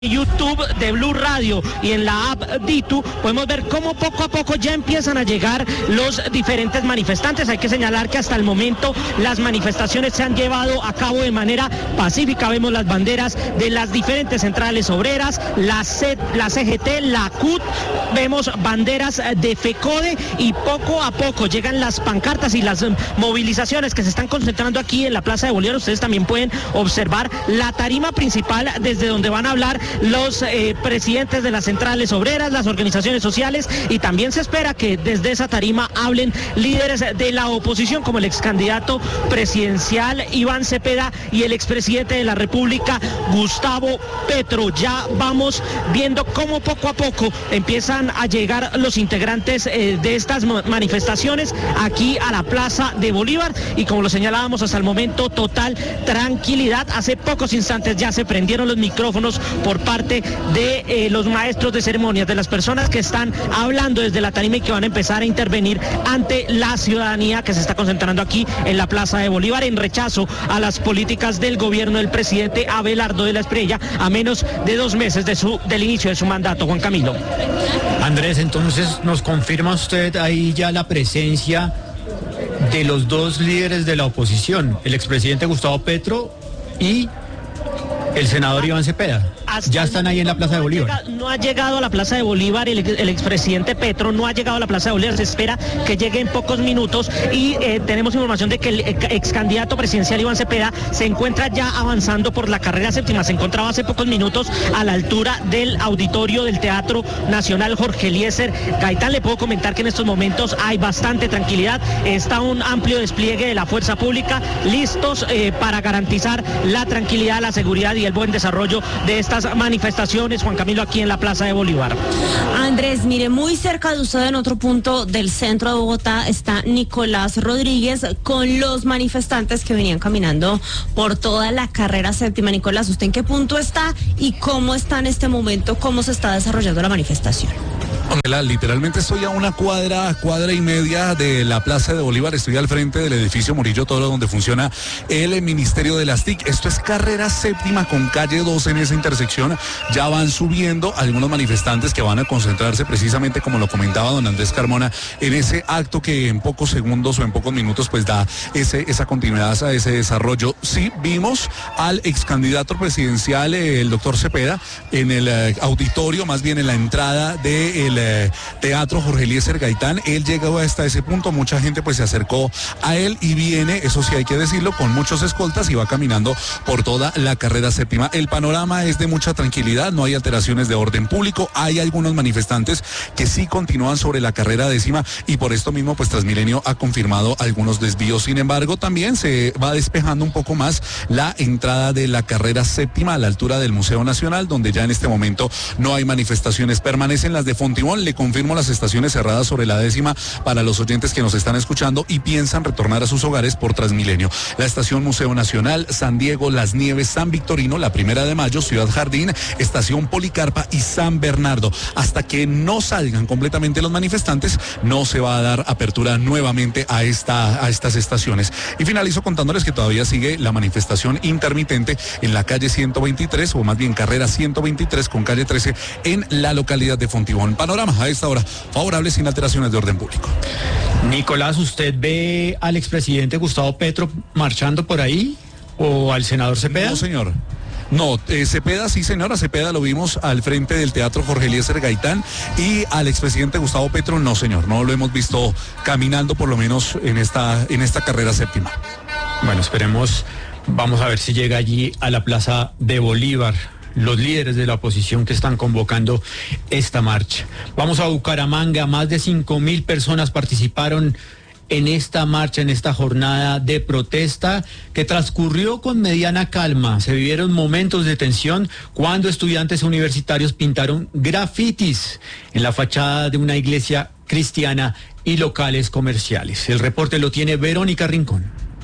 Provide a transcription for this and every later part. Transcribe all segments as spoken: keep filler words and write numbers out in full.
YouTube de Blue Radio y en la app Ditu podemos ver cómo poco a poco ya empiezan a llegar los diferentes manifestantes. Hay que señalar que hasta el momento las manifestaciones se han llevado a cabo de manera pacífica. Vemos las banderas de las diferentes centrales obreras, la, C, la C G T, la C U T, vemos banderas de FECODE y poco a poco llegan las pancartas y las movilizaciones que se están concentrando aquí en la Plaza de Bolívar. Ustedes también pueden observar la tarima principal desde donde van a hablar los eh, presidentes de las centrales obreras, las organizaciones sociales, y también se espera que desde esa tarima hablen líderes de la oposición como el ex candidato presidencial Iván Cepeda y el expresidente de la República Gustavo Petro. Ya vamos viendo cómo poco a poco empiezan a llegar los integrantes eh, de estas manifestaciones aquí a la Plaza de Bolívar, y como lo señalábamos, hasta el momento total tranquilidad. Hace pocos instantes ya se prendieron los micrófonos por parte de eh, los maestros de ceremonias, de las personas que están hablando desde la tarima y que van a empezar a intervenir ante la ciudadanía que se está concentrando aquí en la Plaza de Bolívar en rechazo a las políticas del gobierno del presidente Abelardo de la Espriella a menos de dos meses de su, del inicio de su mandato. Juan Camilo. Andrés, entonces nos confirma usted ahí ya la presencia de los dos líderes de la oposición, el expresidente Gustavo Petro y el senador Iván Cepeda. Ya están ahí en la Plaza de Bolívar. No ha llegado a la Plaza de Bolívar el, el expresidente Petro, no ha llegado a la Plaza de Bolívar, se espera que llegue en pocos minutos, y eh, tenemos información de que el ex candidato presidencial Iván Cepeda se encuentra ya avanzando por la carrera séptima. Se encontraba hace pocos minutos a la altura del auditorio del Teatro Nacional Jorge Eliezer Gaitán. Le puedo comentar que en estos momentos hay bastante tranquilidad, está un amplio despliegue de la fuerza pública, listos eh, para garantizar la tranquilidad, la seguridad y el buen desarrollo de estas manifestaciones. Juan Camilo, aquí en la Plaza de Bolívar. Andrés, mire, muy cerca de usted, en otro punto del centro de Bogotá, está Nicolás Rodríguez con los manifestantes que venían caminando por toda la carrera séptima. Nicolás, ¿usted en qué punto está y cómo está en este momento, cómo se está desarrollando la manifestación? Literalmente estoy a una cuadra, cuadra y media de la Plaza de Bolívar. Estoy al frente del edificio Murillo Toro, donde funciona el Ministerio de las T I C. Esto es carrera séptima con calle dos en esa intersección. Ya van subiendo algunos manifestantes que van a concentrarse precisamente, como lo comentaba don Andrés Carmona, en ese acto que en pocos segundos o en pocos minutos pues da ese, esa continuidad a ese desarrollo. Sí, vimos al ex candidato presidencial, el doctor Cepeda, en el eh, auditorio, más bien en la entrada del eh, Teatro Jorge Eliezer Gaitán. Él llegó hasta ese punto, mucha gente pues se acercó a él y viene, eso sí hay que decirlo, con muchos escoltas y va caminando por toda la carrera séptima. El panorama es de mucha tranquilidad, no hay alteraciones de orden público, hay algunos manifestantes que sí continúan sobre la carrera décima y por esto mismo pues Transmilenio ha confirmado algunos desvíos. Sin embargo, también se va despejando un poco más la entrada de la carrera séptima a la altura del Museo Nacional, donde ya en este momento no hay manifestaciones. Permanecen las de Fontibón. Le confirmo las estaciones cerradas sobre la décima para los oyentes que nos están escuchando y piensan retornar a sus hogares por Transmilenio. La estación Museo Nacional, San Diego, Las Nieves, San Victorino, la Primera de Mayo, Ciudad Jardín, estación Policarpa y San Bernardo. Hasta que no salgan completamente los manifestantes, no se va a dar apertura nuevamente a, esta, a estas estaciones. Y finalizo contándoles que todavía sigue la manifestación intermitente en la calle ciento veintitrés, o más bien carrera ciento veintitrés con calle trece en la localidad de Fontibón. Panorama a esta hora favorable, sin alteraciones de orden público. Nicolás, ¿usted ve al expresidente Gustavo Petro marchando por ahí o al senador Cepeda? No, señor. No, eh, Cepeda sí, señora, Cepeda lo vimos al frente del Teatro Jorge Eliezer Gaitán, y al expresidente Gustavo Petro no, señor, no lo hemos visto caminando por lo menos en esta, en esta carrera séptima. Bueno, esperemos, vamos a ver si llega allí a la Plaza de Bolívar los líderes de la oposición que están convocando esta marcha. Vamos a Bucaramanga, más de cinco mil personas participaron en esta marcha, en esta jornada de protesta que transcurrió con mediana calma. Se vivieron momentos de tensión cuando estudiantes universitarios pintaron grafitis en la fachada de una iglesia cristiana y locales comerciales. El reporte lo tiene Verónica Rincón.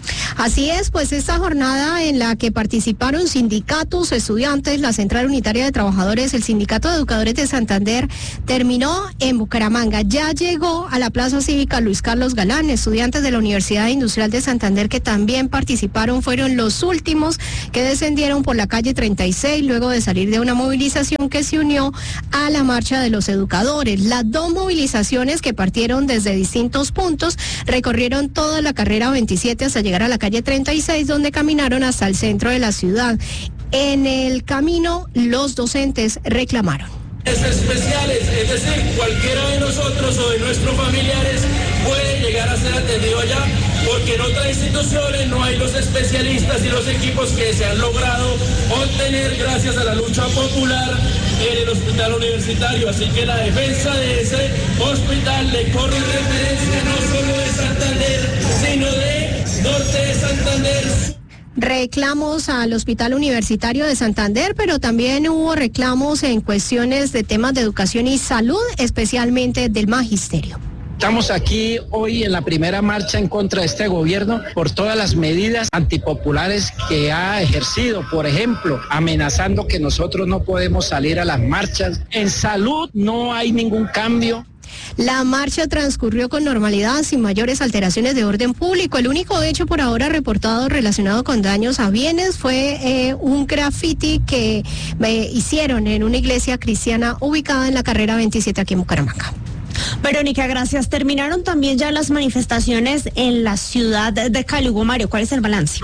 Así es, pues esta jornada en la que participaron sindicatos, estudiantes, la Central Unitaria de Trabajadores, el Sindicato de Educadores de Santander, terminó en Bucaramanga. Ya llegó a la Plaza Cívica Luis Carlos Galán. Estudiantes de la Universidad Industrial de Santander que también participaron fueron los últimos que descendieron por la calle treinta y seis luego de salir de una movilización que se unió a la marcha de los educadores. Las dos movilizaciones que partieron desde distintos puntos recorrieron toda la carrera veintisiete hasta llegar a la calle treinta y seis, donde caminaron hasta el centro de la ciudad. En el camino, los docentes reclamaron. Especiales, es decir, cualquiera de nosotros o de nuestros familiares puede llegar a ser atendido allá, porque en otras instituciones no hay los especialistas y los equipos que se han logrado obtener gracias a la lucha popular en el hospital universitario. Así que la defensa de ese hospital le corre referencia no solo de Santander, sino de Norte de Santander. Reclamos al Hospital Universitario de Santander, pero también hubo reclamos en cuestiones de temas de educación y salud, especialmente del magisterio. Estamos aquí hoy en la primera marcha en contra de este gobierno por todas las medidas antipopulares que ha ejercido, por ejemplo, amenazando que nosotros no podemos salir a las marchas. En salud no hay ningún cambio. La marcha transcurrió con normalidad, sin mayores alteraciones de orden público. El único hecho por ahora reportado relacionado con daños a bienes fue eh, un graffiti que eh, hicieron en una iglesia cristiana ubicada en la carrera veintisiete aquí en Bucaramanga. Verónica, gracias. Terminaron también ya las manifestaciones en la ciudad de Cali. Hugo Mario, ¿cuál es el balance?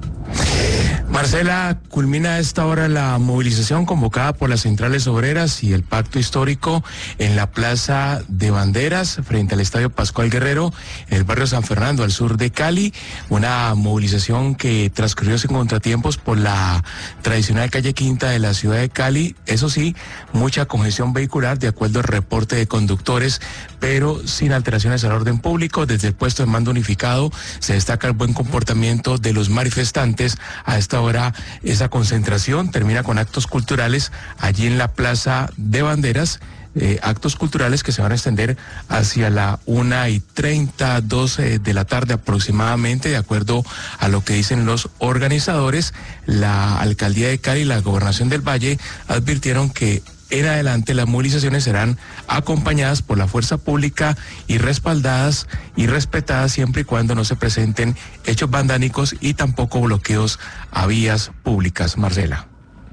Marcela, culmina a esta hora la movilización convocada por las centrales obreras y el pacto histórico en la Plaza de Banderas frente al Estadio Pascual Guerrero en el barrio San Fernando al sur de Cali. Una movilización que transcurrió sin contratiempos por la tradicional calle Quinta de la ciudad de Cali. Eso sí, mucha congestión vehicular de acuerdo al reporte de conductores, pero sin alteraciones al orden público. Desde el puesto de mando unificado se destaca el buen comportamiento de los manifestantes. A esta hora esa concentración termina con actos culturales allí en la Plaza de Banderas, eh, actos culturales que se van a extender hacia la una y treinta, doce de la tarde aproximadamente, de acuerdo a lo que dicen los organizadores. La Alcaldía de Cali y la Gobernación del Valle advirtieron que en adelante las movilizaciones serán acompañadas por la fuerza pública y respaldadas y respetadas siempre y cuando no se presenten hechos vandálicos y tampoco bloqueos a vías públicas. Marcela.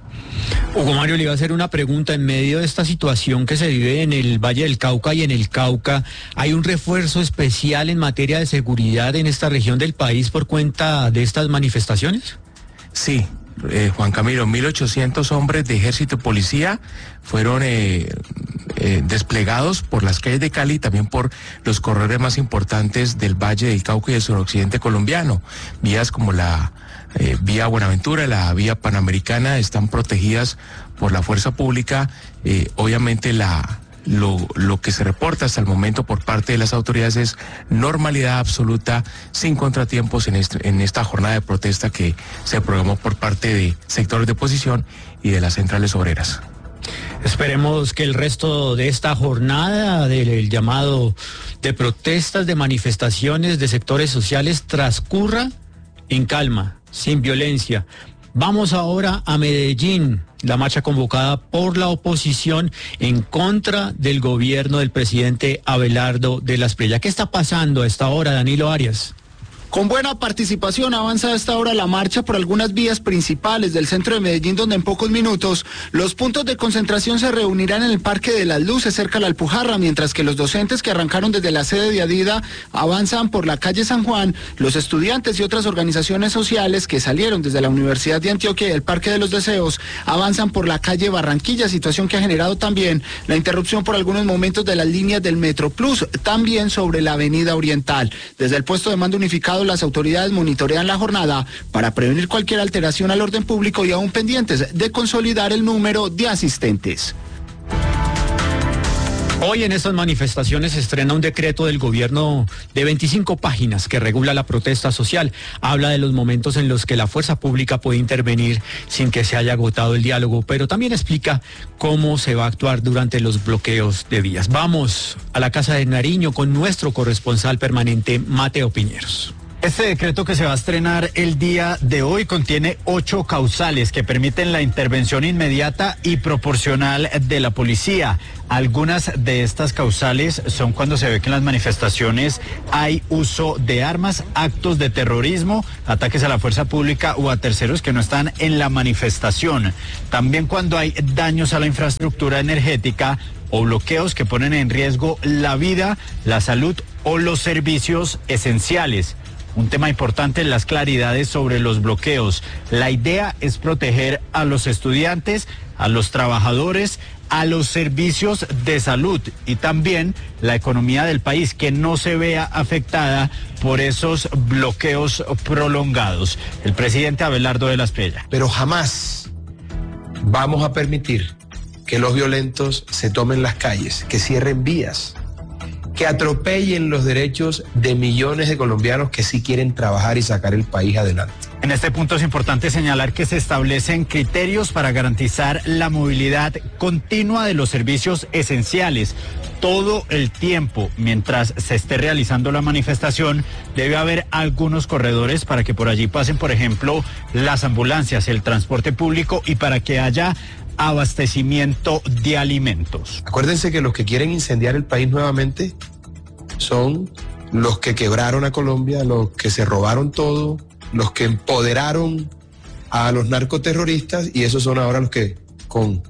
Hugo Mario, le iba a hacer una pregunta. En medio de esta situación que se vive en el Valle del Cauca y en el Cauca, ¿hay un refuerzo especial en materia de seguridad en esta región del país por cuenta de estas manifestaciones? Sí. Eh, Juan Camilo, mil ochocientos hombres de ejército y policía fueron eh, eh, desplegados por las calles de Cali y también por los corredores más importantes del Valle del Cauca y del suroccidente colombiano. Vías como la eh, vía Buenaventura, la vía Panamericana están protegidas por la fuerza pública. Eh, obviamente la... Lo, lo que se reporta hasta el momento por parte de las autoridades es normalidad absoluta, sin contratiempos en, este, en esta jornada de protesta que se programó por parte de sectores de oposición y de las centrales obreras. Esperemos que el resto de esta jornada del llamado de protestas, de manifestaciones de sectores sociales transcurra en calma, sin violencia. Vamos ahora a Medellín, la marcha convocada por la oposición en contra del gobierno del presidente Abelardo de la Espriella. ¿Qué está pasando a esta hora, Danilo Arias? Con buena participación avanza a esta hora la marcha por algunas vías principales del centro de Medellín, donde en pocos minutos los puntos de concentración se reunirán en el Parque de las Luces, cerca a la Alpujarra, mientras que los docentes que arrancaron desde la sede de Adida avanzan por la calle San Juan, los estudiantes y otras organizaciones sociales que salieron desde la Universidad de Antioquia y el Parque de los Deseos avanzan por la calle Barranquilla, situación que ha generado también la interrupción por algunos momentos de las líneas del Metro Plus, también sobre la Avenida Oriental. Desde el puesto de mando unificado, las autoridades monitorean la jornada para prevenir cualquier alteración al orden público y aún pendientes de consolidar el número de asistentes. Hoy en estas manifestaciones se estrena un decreto del gobierno de veinticinco páginas que regula la protesta social. Habla de los momentos en los que la fuerza pública puede intervenir sin que se haya agotado el diálogo, pero también explica cómo se va a actuar durante los bloqueos de vías. Vamos a la Casa de Nariño con nuestro corresponsal permanente, Mateo Piñeros. Este decreto que se va a estrenar el día de hoy contiene ocho causales que permiten la intervención inmediata y proporcional de la policía. Algunas de estas causales son cuando se ve que en las manifestaciones hay uso de armas, actos de terrorismo, ataques a la fuerza pública o a terceros que no están en la manifestación. También cuando hay daños a la infraestructura energética o bloqueos que ponen en riesgo la vida, la salud o los servicios esenciales. Un tema importante en las claridades sobre los bloqueos. La idea es proteger a los estudiantes, a los trabajadores, a los servicios de salud y también la economía del país, que no se vea afectada por esos bloqueos prolongados. El presidente Abelardo de la Espriella. Pero jamás vamos a permitir que los violentos se tomen las calles, que cierren vías, que atropellen los derechos de millones de colombianos que sí quieren trabajar y sacar el país adelante. En este punto es importante señalar que se establecen criterios para garantizar la movilidad continua de los servicios esenciales. Todo el tiempo, mientras se esté realizando la manifestación, debe haber algunos corredores para que por allí pasen, por ejemplo, las ambulancias, el transporte público y para que haya abastecimiento de alimentos. Acuérdense que los que quieren incendiar el país nuevamente son los que quebraron a Colombia, los que se robaron todo, los que empoderaron a los narcoterroristas, y esos son ahora los que con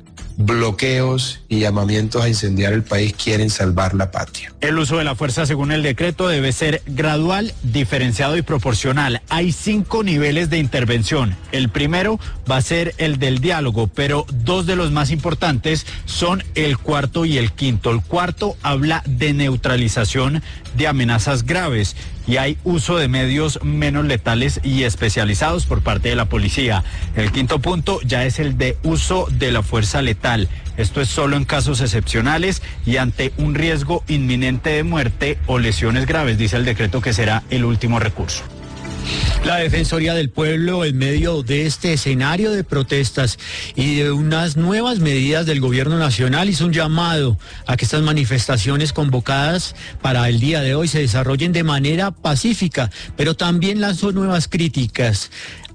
bloqueos y llamamientos a incendiar el país quieren salvar la patria. El uso de la fuerza, según el decreto, debe ser gradual, diferenciado y proporcional. Hay cinco niveles de intervención. El primero va a ser el del diálogo, pero dos de los más importantes son el cuarto y el quinto. El cuarto habla de neutralización de amenazas graves y hay uso de medios menos letales y especializados por parte de la policía. El quinto punto ya es el de uso de la fuerza letal. Esto es solo en casos excepcionales y ante un riesgo inminente de muerte o lesiones graves, dice el decreto que será el último recurso. La Defensoría del Pueblo, en medio de este escenario de protestas y de unas nuevas medidas del gobierno nacional, hizo un llamado a que estas manifestaciones convocadas para el día de hoy se desarrollen de manera pacífica, pero también lanzó nuevas críticas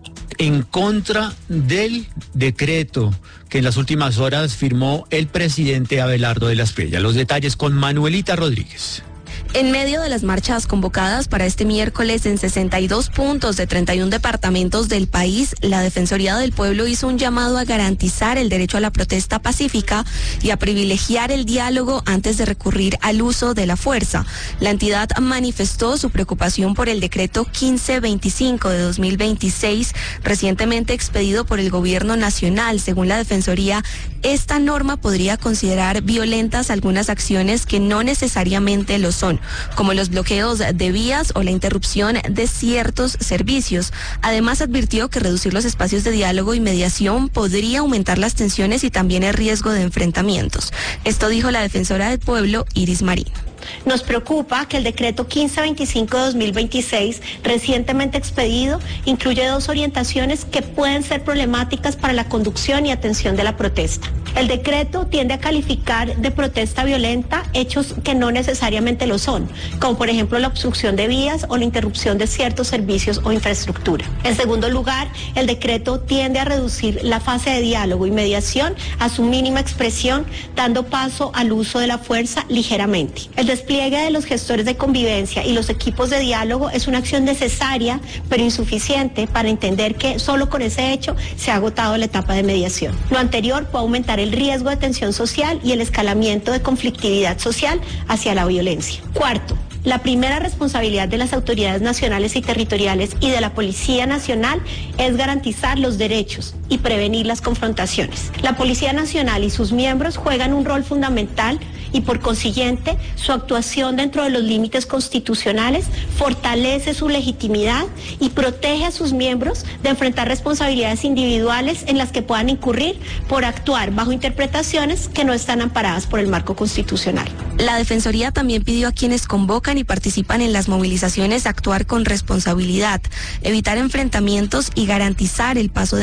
en contra del decreto que en las últimas horas firmó el presidente Abelardo de la Espriella. Los detalles con Manuelita Rodríguez. En medio de las marchas convocadas para este miércoles en sesenta y dos puntos de treinta y un departamentos del país, la Defensoría del Pueblo hizo un llamado a garantizar el derecho a la protesta pacífica y a privilegiar el diálogo antes de recurrir al uso de la fuerza. La entidad manifestó su preocupación por el decreto quince veinticinco de dos mil veintiséis, recientemente expedido por el Gobierno Nacional. Según la Defensoría, esta norma podría considerar violentas algunas acciones que no necesariamente lo son, como los bloqueos de vías o la interrupción de ciertos servicios. Además, advirtió que reducir los espacios de diálogo y mediación podría aumentar las tensiones y también el riesgo de enfrentamientos. Esto dijo la defensora del pueblo, Iris Marín. Nos preocupa que el decreto quince veinticinco de dos mil veintiséis, recientemente expedido, incluye dos orientaciones que pueden ser problemáticas para la conducción y atención de la protesta. El decreto tiende a calificar de protesta violenta hechos que no necesariamente lo son, como por ejemplo la obstrucción de vías o la interrupción de ciertos servicios o infraestructura. En segundo lugar, el decreto tiende a reducir la fase de diálogo y mediación a su mínima expresión, dando paso al uso de la fuerza ligeramente. El despliegue de los gestores de convivencia y los equipos de diálogo es una acción necesaria, pero insuficiente para entender que solo con ese hecho se ha agotado la etapa de mediación. Lo anterior puede aumentar el riesgo de tensión social y el escalamiento de conflictividad social hacia la violencia. Cuarto, la primera responsabilidad de las autoridades nacionales y territoriales y de la Policía Nacional es garantizar los derechos y prevenir las confrontaciones. La Policía Nacional y sus miembros juegan un rol fundamental y por consiguiente su actuación dentro de los límites constitucionales fortalece su legitimidad y protege a sus miembros de enfrentar responsabilidades individuales en las que puedan incurrir por actuar bajo interpretaciones que no están amparadas por el marco constitucional. La Defensoría también pidió a quienes convocan y participan en las movilizaciones actuar con responsabilidad, evitar enfrentamientos y garantizar el paso de ambulancias.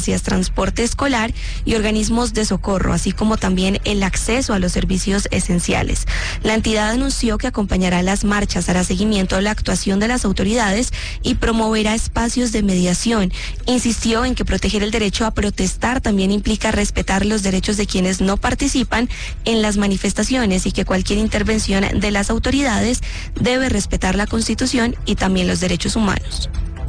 ambulancias, transporte escolar y organismos de socorro, así como también el acceso a los servicios esenciales. La entidad anunció que acompañará las marchas, hará seguimiento a la actuación de las autoridades y promoverá espacios de mediación. Insistió en que proteger el derecho a protestar también implica respetar los derechos de quienes no participan en las manifestaciones y que cualquier intervención de las autoridades debe respetar la Constitución y también los derechos humanos.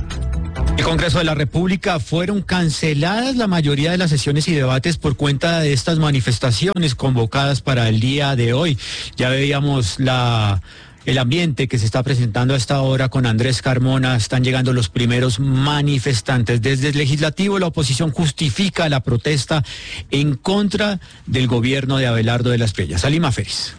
El Congreso de la República fueron canceladas la mayoría de las sesiones y debates por cuenta de estas manifestaciones convocadas para el día de hoy. Ya veíamos la... el ambiente que se está presentando a esta hora con Andrés Carmona. Están llegando los primeros manifestantes. Desde el Legislativo, la oposición justifica la protesta en contra del gobierno de Abelardo de las Pellas. Salima Félix.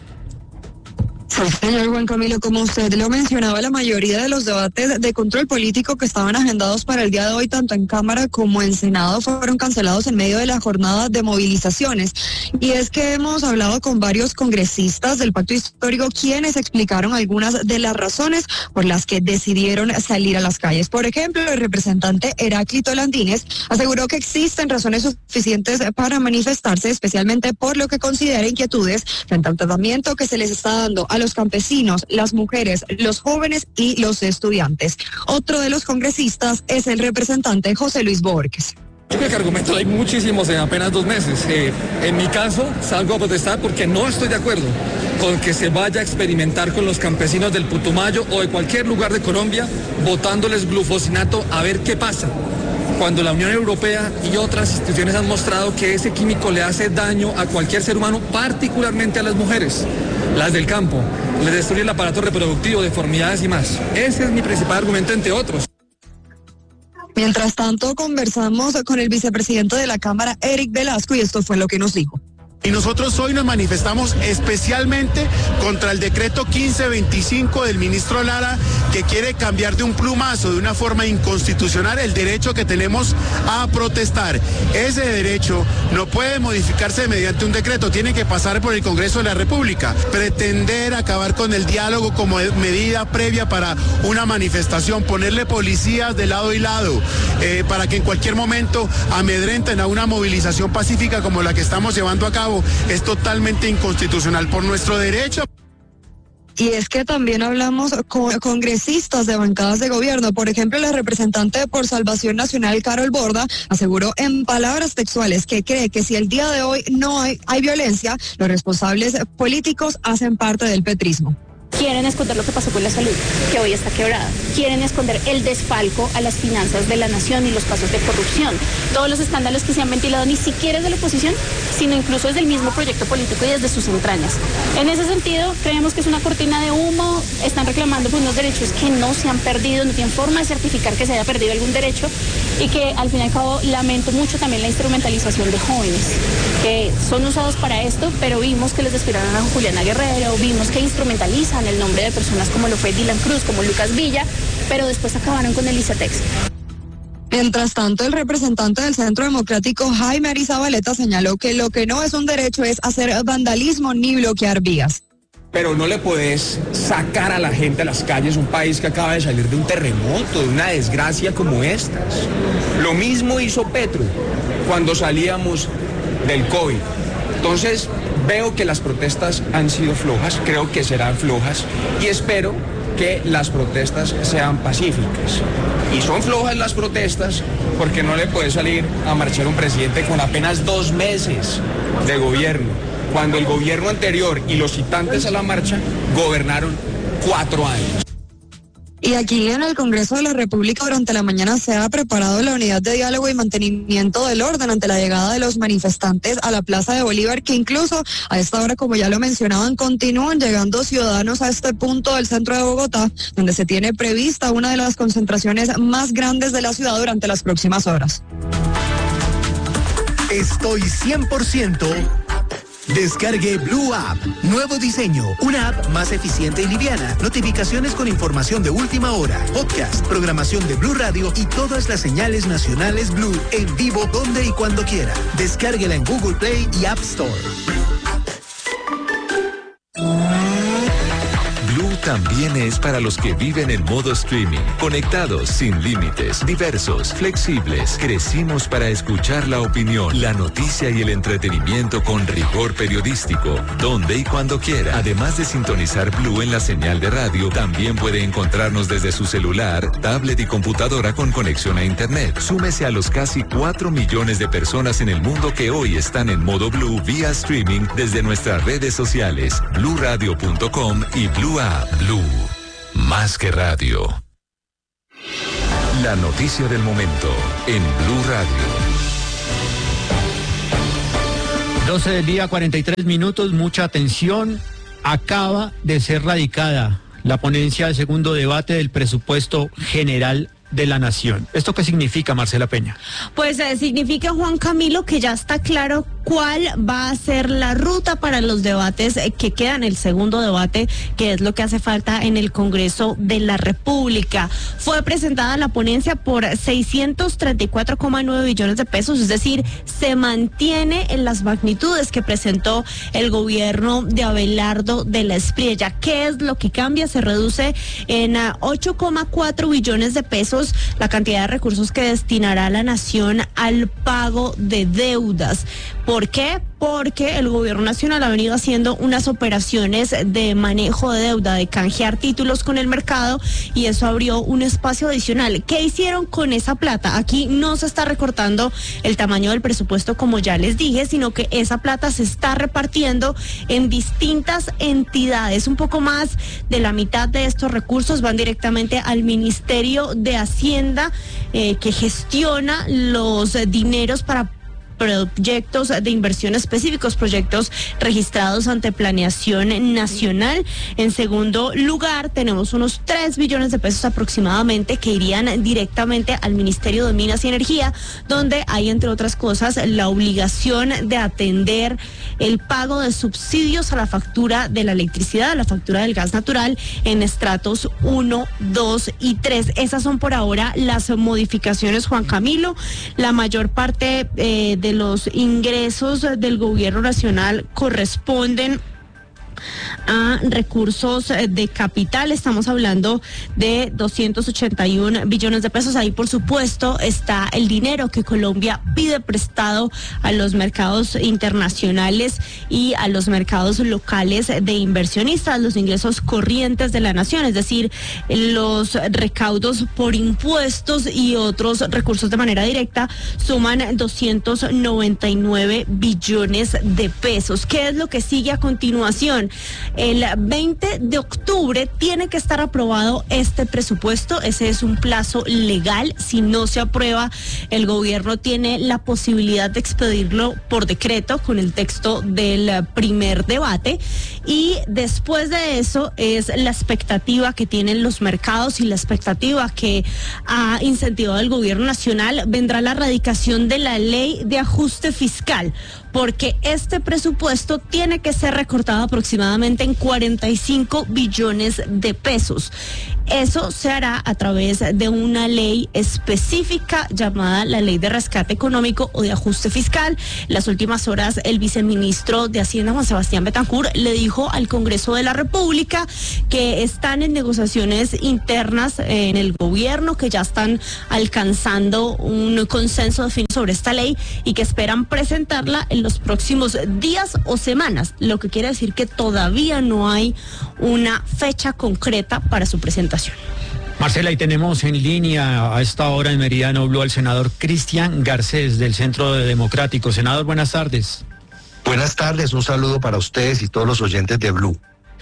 Sí, señor Juan Camilo, como usted lo mencionaba, la mayoría de los debates de control político que estaban agendados para el día de hoy, tanto en Cámara como en Senado, fueron cancelados en medio de la jornada de movilizaciones. Y es que hemos hablado con varios congresistas del Pacto Histórico, quienes explicaron algunas de las razones por las que decidieron salir a las calles. Por ejemplo, el representante Heráclito Landines aseguró que existen razones suficientes para manifestarse, especialmente por lo que considera inquietudes frente al tratamiento que se les está dando a los campesinos, las mujeres, los jóvenes y los estudiantes. Otro de los congresistas es el representante José Luis Borges. Yo creo que argumentos hay muchísimos en apenas dos meses. Eh, en mi caso, salgo a protestar porque no estoy de acuerdo con que se vaya a experimentar con los campesinos del Putumayo o de cualquier lugar de Colombia, botándoles glufosinato a ver qué pasa. Cuando la Unión Europea y otras instituciones han mostrado que ese químico le hace daño a cualquier ser humano, particularmente a las mujeres, las del campo, les destruye el aparato reproductivo, deformidades y más. Ese es mi principal argumento, entre otros. Mientras tanto, conversamos con el vicepresidente de la Cámara, Eric Velasco, y esto fue lo que nos dijo. Y nosotros hoy nos manifestamos especialmente contra el decreto quince veinticinco del ministro Lara, que quiere cambiar de un plumazo, de una forma inconstitucional, el derecho que tenemos a protestar. Ese derecho no puede modificarse mediante un decreto, tiene que pasar por el Congreso de la República. Pretender acabar con el diálogo como medida previa para una manifestación, ponerle policías de lado y lado, eh, para que en cualquier momento amedrenten a una movilización pacífica como la que estamos llevando a cabo, es totalmente inconstitucional por nuestro derecho. Y es que también hablamos con congresistas de bancadas de gobierno. Por ejemplo, la representante por Salvación Nacional, Carol Borda, aseguró en palabras textuales que cree que si el día de hoy no hay, hay violencia, los responsables políticos hacen parte del petrismo. Quieren esconder lo que pasó con la salud, que hoy está quebrada. Quieren esconder el desfalco a las finanzas de la nación y los casos de corrupción. Todos los escándalos que se han ventilado ni siquiera es de la oposición, sino incluso es del mismo proyecto político y desde sus entrañas. En ese sentido, creemos que es una cortina de humo. Están reclamando por unos derechos que no se han perdido, no tienen forma de certificar que se haya perdido algún derecho, y que al fin y al cabo lamento mucho también la instrumentalización de jóvenes que son usados para esto, pero vimos que les despidieron a Juliana Guerrero, vimos que instrumentalizan el nombre de personas como lo fue Dylan Cruz, como Lucas Villa, pero después acabaron con el ICETEX. Mientras tanto, el representante del Centro Democrático, Jaime Arizabaleta, señaló que lo que no es un derecho es hacer vandalismo ni bloquear vías. Pero no le puedes sacar a la gente a las calles, un país que acaba de salir de un terremoto, de una desgracia como estas. Lo mismo hizo Petro cuando salíamos del COVID. Entonces, veo que las protestas han sido flojas, creo que serán flojas y espero que las protestas sean pacíficas. Y son flojas las protestas porque no le puede salir a marchar un presidente con apenas dos meses de gobierno, cuando el gobierno anterior y los citantes a la marcha gobernaron cuatro años. Y aquí en el Congreso de la República durante la mañana se ha preparado la unidad de diálogo y mantenimiento del orden ante la llegada de los manifestantes a la Plaza de Bolívar, que incluso a esta hora, como ya lo mencionaban, continúan llegando ciudadanos a este punto del centro de Bogotá, donde se tiene prevista una de las concentraciones más grandes de la ciudad durante las próximas horas. Estoy cien por ciento... Descargue Blue App. Nuevo diseño. Una app más eficiente y liviana. Notificaciones con información de última hora. Podcast, programación de Blue Radio y todas las señales nacionales Blue en vivo donde y cuando quiera. Descárguela en Google Play y App Store. Blue también es para los que viven en modo streaming, conectados sin límites, diversos, flexibles. Crecimos para escuchar la opinión, la noticia y el entretenimiento con rigor periodístico, donde y cuando quiera. Además de sintonizar Blue en la señal de radio, también puede encontrarnos desde su celular, tablet y computadora con conexión a internet. Súmese a los casi cuatro millones de personas en el mundo que hoy están en modo Blue vía streaming desde nuestras redes sociales, blue radio punto com y Blue App. Blue, más que radio. La noticia del momento en Blue Radio. doce del día, cuarenta y tres minutos, mucha atención. Acaba de ser radicada la ponencia del segundo debate del presupuesto general de la Nación. ¿Esto qué significa, Marcela Peña? Pues eh, significa, Juan Camilo, que ya está claro cuál va a ser la ruta para los debates eh, que quedan, el segundo debate, que es lo que hace falta en el Congreso de la República. Fue presentada la ponencia por seiscientos treinta y cuatro coma nueve billones de pesos, es decir, se mantiene en las magnitudes que presentó el gobierno de Abelardo de la Espriella. ¿Qué es lo que cambia? Se reduce en uh, ocho coma cuatro billones de pesos la cantidad de recursos que destinará la Nación al pago de deudas. ¿Por qué? Porque el gobierno nacional ha venido haciendo unas operaciones de manejo de deuda, de canjear títulos con el mercado, y eso abrió un espacio adicional. ¿Qué hicieron con esa plata? Aquí no se está recortando el tamaño del presupuesto, como ya les dije, sino que esa plata se está repartiendo en distintas entidades. Un poco más de la mitad de estos recursos van directamente al Ministerio de Hacienda, eh, que gestiona los eh, dineros para proyectos de inversión específicos, proyectos registrados ante Planeación Nacional. En segundo lugar, tenemos unos tres billones de pesos aproximadamente que irían directamente al Ministerio de Minas y Energía, donde hay, entre otras cosas, la obligación de atender el pago de subsidios a la factura de la electricidad, a la factura del gas natural en estratos uno, dos y tres. Esas son por ahora las modificaciones, Juan Camilo. La mayor parte eh, de los ingresos del gobierno nacional corresponden a recursos de capital. Estamos hablando de doscientos ochenta y un billones de pesos. Ahí, por supuesto, está el dinero que Colombia pide prestado a los mercados internacionales y a los mercados locales de inversionistas, los ingresos corrientes de la nación, es decir, los recaudos por impuestos y otros recursos de manera directa suman doscientos noventa y nueve billones de pesos. ¿Qué es lo que sigue a continuación? El veinte de octubre tiene que estar aprobado este presupuesto. Ese es un plazo legal. Si no se aprueba, el gobierno tiene la posibilidad de expedirlo por decreto con el texto del primer debate. Y después de eso es la expectativa que tienen los mercados y la expectativa que ha incentivado el gobierno nacional. Vendrá la radicación de la ley de ajuste fiscal, porque este presupuesto tiene que ser recortado aproximadamente en cuarenta y cinco billones de pesos. Eso se hará a través de una ley específica llamada la Ley de Rescate Económico o de Ajuste Fiscal. En las últimas horas, el viceministro de Hacienda, Juan Sebastián Betancourt, le dijo al Congreso de la República que están en negociaciones internas en el gobierno, que ya están alcanzando un consenso definido sobre esta ley y que esperan presentarla en los próximos días o semanas, lo que quiere decir que todavía no hay una fecha concreta para su presentación. Marcela, y tenemos en línea a esta hora en Meridiano Blue al senador Cristian Garcés del Centro Democrático. Senador, buenas tardes. Buenas tardes, un saludo para ustedes y todos los oyentes de Blue.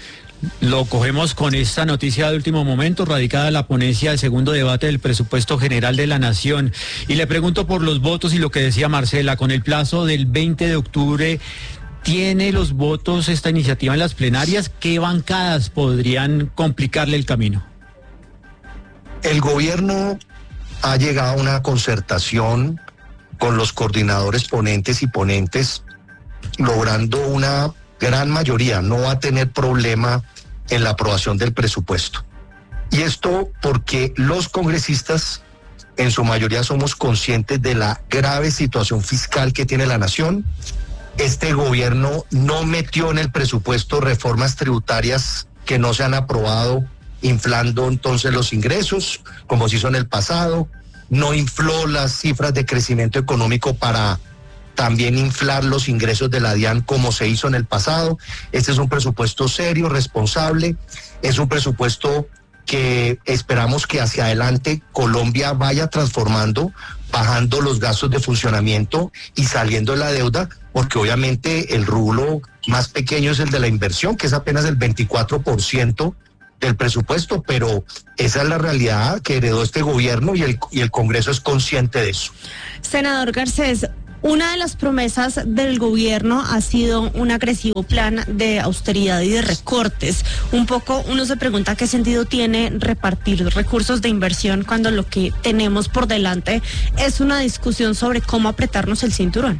Lo cogemos con esta noticia de último momento, radicada la ponencia del segundo debate del presupuesto general de la Nación. Y le pregunto por los votos y lo que decía Marcela, con el plazo del veinte de octubre, ¿tiene los votos esta iniciativa en las plenarias? ¿Qué bancadas podrían complicarle el camino? El gobierno ha llegado a una concertación con los coordinadores ponentes y ponentes, logrando una gran mayoría. No va a tener problema en la aprobación del presupuesto. Y esto porque los congresistas, en su mayoría, somos conscientes de la grave situación fiscal que tiene la nación. Este gobierno no metió en el presupuesto reformas tributarias que no se han aprobado, inflando entonces los ingresos, como se hizo en el pasado. No infló las cifras de crecimiento económico para también inflar los ingresos de la DIAN como se hizo en el pasado. Este es un presupuesto serio, responsable, es un presupuesto que esperamos que hacia adelante Colombia vaya transformando, bajando los gastos de funcionamiento y saliendo de la deuda, porque obviamente el rublo más pequeño es el de la inversión, que es apenas el veinticuatro por ciento del presupuesto, pero esa es la realidad que heredó este gobierno y el, y el Congreso es consciente de eso. Senador Garcés, una de las promesas del gobierno ha sido un agresivo plan de austeridad y de recortes. Un poco uno se pregunta qué sentido tiene repartir recursos de inversión cuando lo que tenemos por delante es una discusión sobre cómo apretarnos el cinturón.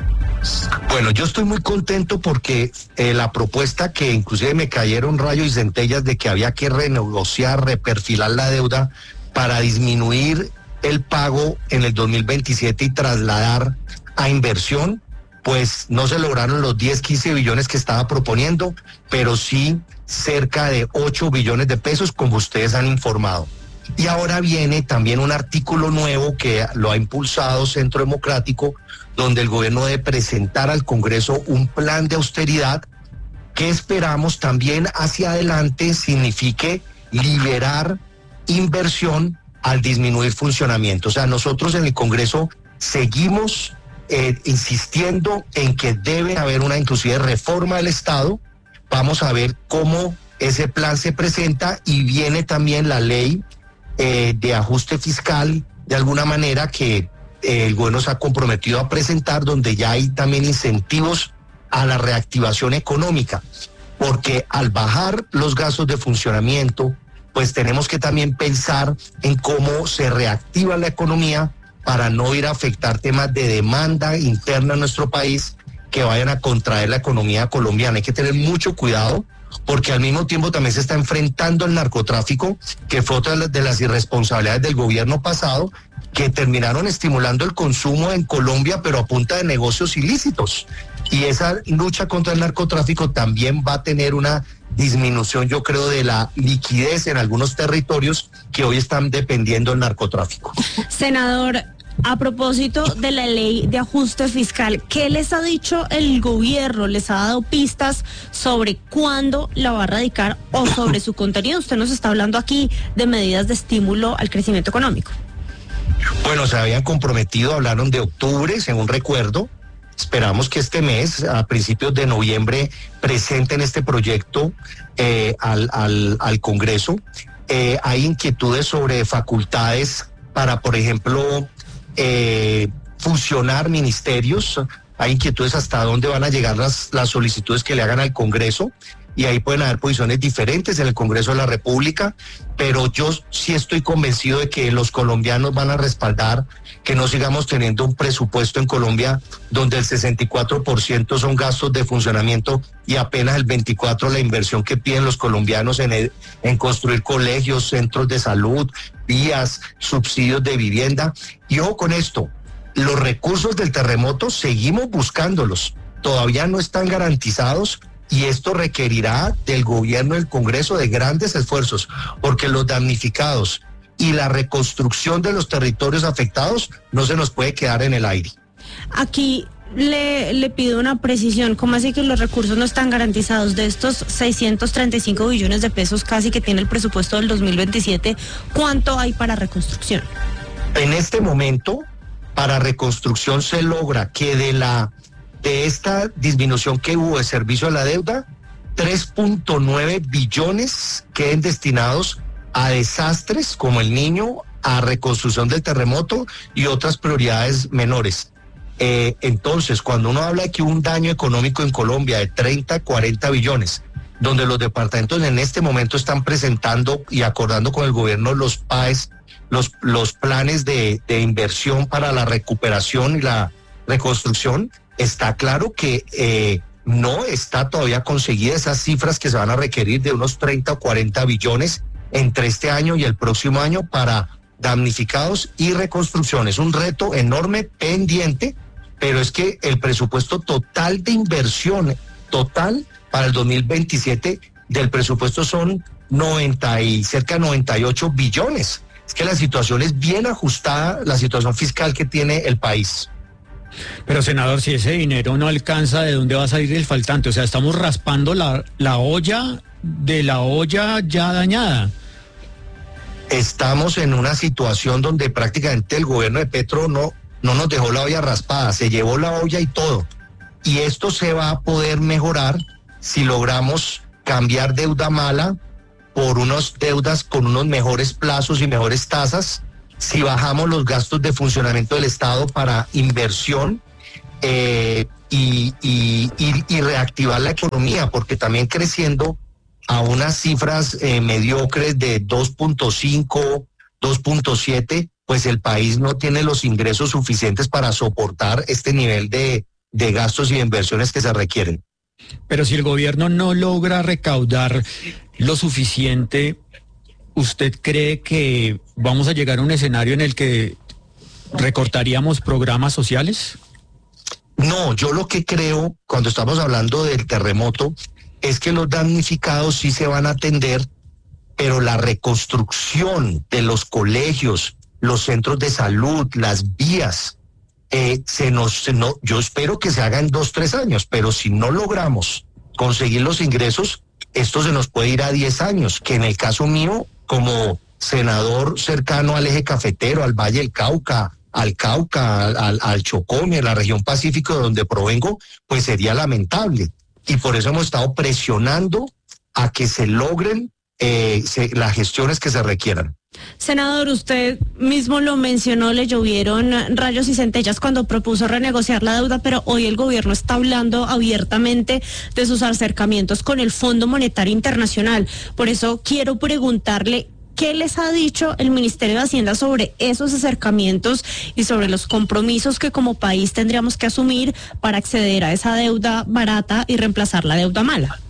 Bueno, yo estoy muy contento porque eh, la propuesta que inclusive me cayeron rayos y centellas de que había que renegociar, reperfilar la deuda para disminuir el pago en el dos mil veintisiete y trasladar a inversión, pues no se lograron los diez, quince billones que estaba proponiendo, pero sí cerca de ocho billones de pesos, como ustedes han informado. Y ahora viene también un artículo nuevo que lo ha impulsado Centro Democrático, donde el gobierno debe presentar al Congreso un plan de austeridad que esperamos también hacia adelante signifique liberar inversión al disminuir funcionamiento. O sea, nosotros en el Congreso seguimos eh, insistiendo en que debe haber una inclusive reforma del Estado. Vamos a ver cómo ese plan se presenta y viene también la ley eh, de ajuste fiscal, de alguna manera que eh, el gobierno se ha comprometido a presentar, donde ya hay también incentivos a la reactivación económica, porque al bajar los gastos de funcionamiento, pues tenemos que también pensar en cómo se reactiva la economía para no ir a afectar temas de demanda interna en nuestro país que vayan a contraer la economía colombiana. Hay que tener mucho cuidado porque al mismo tiempo también se está enfrentando el narcotráfico, que fue otra de las irresponsabilidades del gobierno pasado, que terminaron estimulando el consumo en Colombia, pero a punta de negocios ilícitos. Y esa lucha contra el narcotráfico también va a tener una disminución, yo creo, de la liquidez en algunos territorios que hoy están dependiendo del narcotráfico. Senador, a propósito de la ley de ajuste fiscal, ¿qué les ha dicho el gobierno? ¿Les ha dado pistas sobre cuándo la va a radicar o sobre su contenido? Usted nos está hablando aquí de medidas de estímulo al crecimiento económico. Bueno, se habían comprometido, hablaron de octubre, según recuerdo. Esperamos que este mes, a principios de noviembre, presenten este proyecto eh, al, al, al Congreso. Eh, hay inquietudes sobre facultades para, por ejemplo, eh, fusionar ministerios. Hay inquietudes hasta dónde van a llegar las, las solicitudes que le hagan al Congreso. Y ahí pueden haber posiciones diferentes en el Congreso de la República, pero yo sí estoy convencido de que los colombianos van a respaldar que no sigamos teniendo un presupuesto en Colombia donde el sesenta y cuatro por ciento son gastos de funcionamiento y apenas el veinticuatro por ciento la inversión que piden los colombianos en, el, en construir colegios, centros de salud, vías, subsidios de vivienda. Y ojo con esto, los recursos del terremoto seguimos buscándolos, todavía no están garantizados. Y esto requerirá del gobierno y del Congreso de grandes esfuerzos, porque los damnificados y la reconstrucción de los territorios afectados no se nos puede quedar en el aire. Aquí le, le pido una precisión. ¿Cómo así que los recursos no están garantizados? De estos seiscientos treinta y cinco billones de pesos casi que tiene el presupuesto del dos mil veintisiete, ¿cuánto hay para reconstrucción? En este momento, para reconstrucción se logra que de la... de esta disminución que hubo de servicio a la deuda, tres punto nueve billones queden destinados a desastres como el Niño, a reconstrucción del terremoto y otras prioridades menores. Eh, entonces, cuando uno habla de que hubo un daño económico en Colombia de treinta, cuarenta billones, donde los departamentos en este momento están presentando y acordando con el gobierno los P A E S, los, los planes de, de inversión para la recuperación y la reconstrucción, está claro que eh, no está todavía conseguida esas cifras que se van a requerir de unos treinta o cuarenta billones entre este año y el próximo año para damnificados y reconstrucción. Es un reto enorme pendiente, pero es que el presupuesto total de inversión total para el dos mil veintisiete del presupuesto son noventa y cerca de noventa y ocho billones. Es que la situación es bien ajustada, la situación fiscal que tiene el país. Pero senador, si ese dinero no alcanza, ¿de dónde va a salir el faltante? O sea, estamos raspando la, la olla de la olla ya dañada. Estamos en una situación donde prácticamente el gobierno de Petro no, no nos dejó la olla raspada, se llevó la olla y todo. Y esto se va a poder mejorar si logramos cambiar deuda mala por unas deudas con unos mejores plazos y mejores tasas, si bajamos los gastos de funcionamiento del Estado para inversión eh, y, y, y, y reactivar la economía, porque también creciendo a unas cifras eh, mediocres de dos punto cinco, dos punto siete, pues el país no tiene los ingresos suficientes para soportar este nivel de, de gastos y de inversiones que se requieren. Pero si el gobierno no logra recaudar lo suficiente, ¿usted cree que vamos a llegar a un escenario en el que recortaríamos programas sociales? No, yo lo que creo, cuando estamos hablando del terremoto, es que los damnificados sí se van a atender, pero la reconstrucción de los colegios, los centros de salud, las vías, eh, se nos, se no, yo espero que se haga en dos, tres años, pero si no logramos conseguir los ingresos, esto se nos puede ir a diez años, que en el caso mío, como senador cercano al eje cafetero, al Valle del Cauca, al Cauca, al, al Chocó, en la región Pacífico de donde provengo, pues sería lamentable. Y por eso hemos estado presionando a que se logren eh, se, las gestiones que se requieran. Senador, usted mismo lo mencionó, le llovieron rayos y centellas cuando propuso renegociar la deuda, pero hoy el gobierno está hablando abiertamente de sus acercamientos con el Fondo Monetario Internacional. Por eso quiero preguntarle, ¿qué les ha dicho el Ministerio de Hacienda sobre esos acercamientos y sobre los compromisos que como país tendríamos que asumir para acceder a esa deuda barata y reemplazar la deuda mala?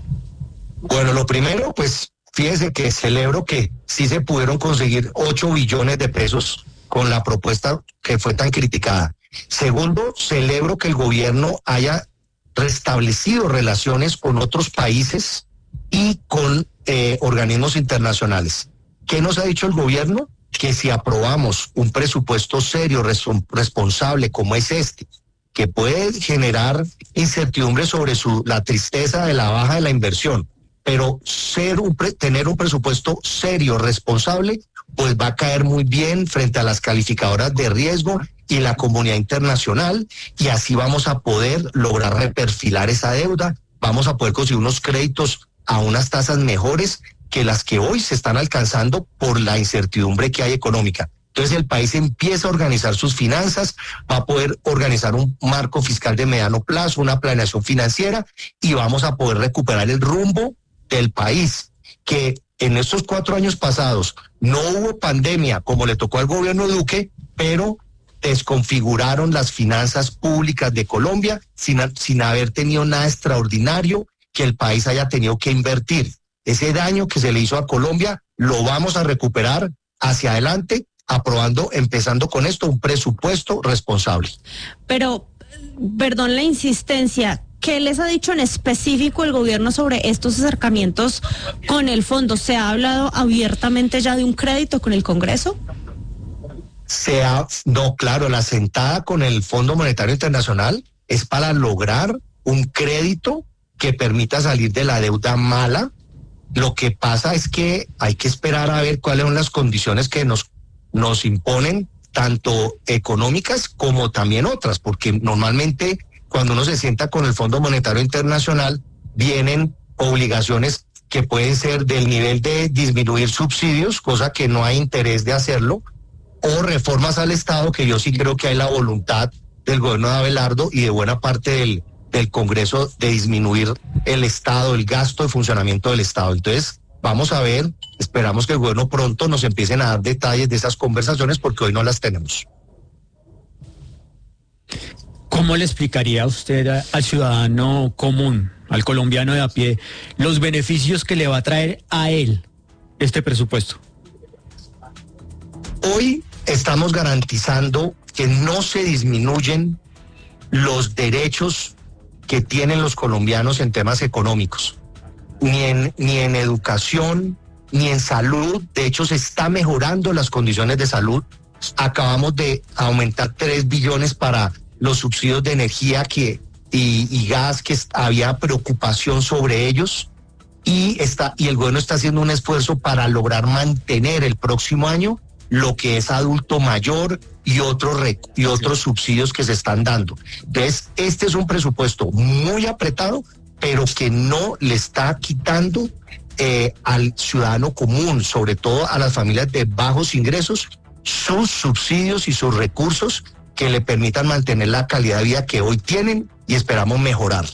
Bueno, lo primero, pues fíjese que celebro que sí se pudieron conseguir ocho billones de pesos con la propuesta que fue tan criticada. Segundo, celebro que el gobierno haya restablecido relaciones con otros países y con eh, organismos internacionales. ¿Qué nos ha dicho el gobierno? Que si aprobamos un presupuesto serio, responsable como es este, que puede generar incertidumbre sobre su, la tristeza de la baja de la inversión, pero ser un pre, tener un presupuesto serio, responsable, pues va a caer muy bien frente a las calificadoras de riesgo y la comunidad internacional, y así vamos a poder lograr reperfilar esa deuda, vamos a poder conseguir unos créditos a unas tasas mejores que las que hoy se están alcanzando por la incertidumbre que hay económica. Entonces el país empieza a organizar sus finanzas, va a poder organizar un marco fiscal de mediano plazo, una planeación financiera, y vamos a poder recuperar el rumbo del país, que en estos cuatro años pasados no hubo pandemia como le tocó al gobierno de Duque, pero desconfiguraron las finanzas públicas de Colombia sin, sin haber tenido nada extraordinario que el país haya tenido que invertir. Ese daño que se le hizo a Colombia lo vamos a recuperar hacia adelante, aprobando, empezando con esto, un presupuesto responsable. Pero, perdón la insistencia, ¿qué les ha dicho en específico el gobierno sobre estos acercamientos con el fondo? ¿Se ha hablado abiertamente ya de un crédito con el Congreso? Se ha, no, claro, la sentada con el Fondo Monetario Internacional es para lograr un crédito que permita salir de la deuda mala. Lo que pasa es que hay que esperar a ver cuáles son las condiciones que nos, nos imponen, tanto económicas como también otras, porque normalmente cuando uno se sienta con el Fondo Monetario Internacional vienen obligaciones que pueden ser del nivel de disminuir subsidios, cosa que no hay interés de hacerlo, o reformas al Estado, que yo sí creo que hay la voluntad del gobierno de Abelardo y de buena parte del del Congreso de disminuir el Estado, el gasto de funcionamiento del Estado. Entonces, vamos a ver, esperamos que el gobierno pronto nos empiecen a dar detalles de esas conversaciones porque hoy no las tenemos. ¿Cómo le explicaría a usted a, al ciudadano común, al colombiano de a pie, los beneficios que le va a traer a él este presupuesto? Hoy estamos garantizando que no se disminuyen los derechos que tienen los colombianos en temas económicos. ni en, ni en educación, ni en salud. De hecho, se está mejorando las condiciones de salud. Acabamos de aumentar tres billones para los subsidios de energía que, y, y gas, que había preocupación sobre ellos. Y, está, y el gobierno está haciendo un esfuerzo para lograr mantener el próximo año lo que es adulto mayor y otros, y otros subsidios que se están dando. Entonces, este es un presupuesto muy apretado, pero que no le está quitando eh, al ciudadano común, sobre todo a las familias de bajos ingresos, sus subsidios y sus recursos que le permitan mantener la calidad de vida que hoy tienen y esperamos mejorarla.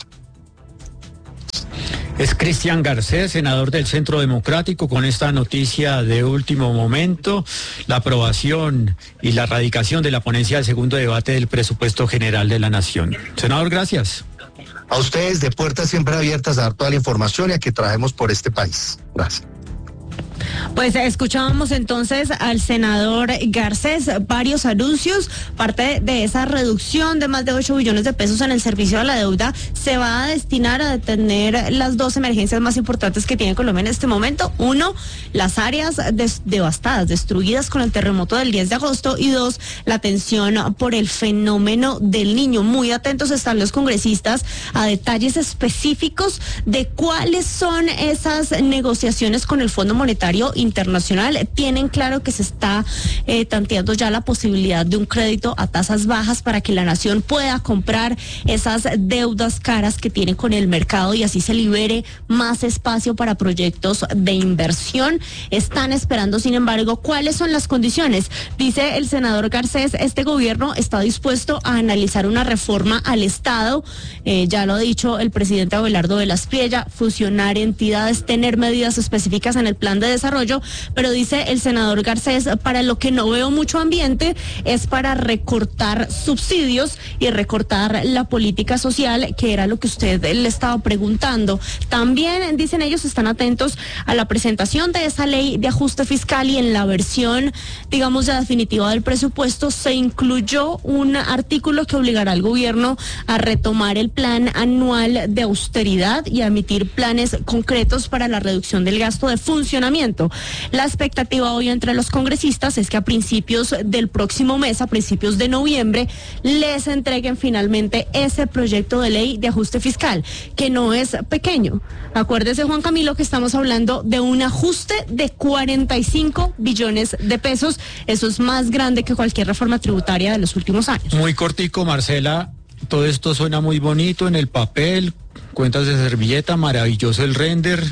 Es Cristian Garcés, senador del Centro Democrático, con esta noticia de último momento, la aprobación y la radicación de la ponencia del segundo debate del presupuesto general de la Nación. Senador, gracias. A ustedes, de puertas siempre abiertas, a dar toda la información y a que trabajemos por este país. Gracias. Pues escuchábamos entonces al senador Garcés, varios anuncios. Parte de esa reducción de más de ocho billones de pesos en el servicio de la deuda se va a destinar a detener las dos emergencias más importantes que tiene Colombia en este momento. Uno, las áreas des- devastadas, destruidas con el terremoto del diez de agosto, y dos, la atención por el fenómeno del niño. Muy atentos están los congresistas a detalles específicos de cuáles son esas negociaciones con el Fondo Monetario Internacional. Tienen claro que se está eh, tanteando ya la posibilidad de un crédito a tasas bajas para que la nación pueda comprar esas deudas caras que tiene con el mercado y así se libere más espacio para proyectos de inversión. Están esperando, sin embargo, cuáles son las condiciones. Dice el senador Garcés, este gobierno está dispuesto a analizar una reforma al Estado, eh, ya lo ha dicho el presidente Abelardo de la Espriella, fusionar entidades, tener medidas específicas en el plan de desarrollo, pero dice el senador Garcés, para lo que no veo mucho ambiente es para recortar subsidios y recortar la política social, que era lo que usted le estaba preguntando. También, dicen ellos, están atentos a la presentación de esa ley de ajuste fiscal, y en la versión, digamos, ya definitiva del presupuesto se incluyó un artículo que obligará al gobierno a retomar el plan anual de austeridad y a emitir planes concretos para la reducción del gasto de funcionamiento. La expectativa hoy entre los congresistas es que a principios del próximo mes, a principios de noviembre, les entreguen finalmente ese proyecto de ley de ajuste fiscal, que no es pequeño. Acuérdese, Juan Camilo, que estamos hablando de un ajuste de cuarenta y cinco billones de pesos. Eso es más grande que cualquier reforma tributaria de los últimos años. Muy cortico, Marcela. Todo esto suena muy bonito en el papel, cuentas de servilleta, maravilloso el render.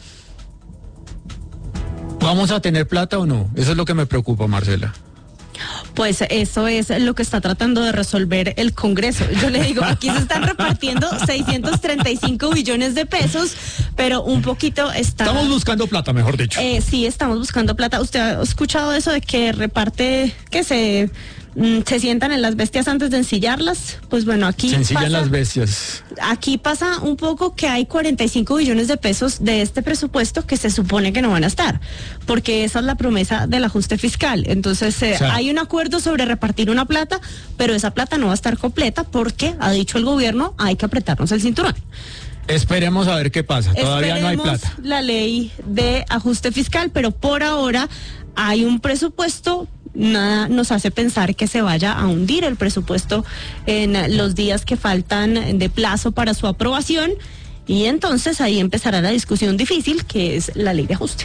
¿Vamos a tener plata o no? Eso es lo que me preocupa, Marcela. Pues eso es lo que está tratando de resolver el Congreso. Yo le digo, aquí se están repartiendo seiscientos treinta y cinco billones de pesos, pero un poquito está... Estamos buscando plata, mejor dicho. Eh, sí, estamos buscando plata. ¿Usted ha escuchado eso de que reparte, que se... se sientan en las bestias antes de ensillarlas? Pues bueno, aquí se ensillan pasa, las bestias. Aquí pasa un poco que hay cuarenta y cinco billones de pesos de este presupuesto que se supone que no van a estar, porque esa es la promesa del ajuste fiscal. Entonces eh, o sea, hay un acuerdo sobre repartir una plata, pero esa plata no va a estar completa porque, ha dicho el gobierno, hay que apretarnos el cinturón. Esperemos a ver qué pasa. Todavía Esperemos no hay plata. La ley de ajuste fiscal, pero por ahora hay un presupuesto. Nada nos hace pensar que se vaya a hundir el presupuesto en los días que faltan de plazo para su aprobación, y entonces ahí empezará la discusión difícil, que es la ley de ajuste.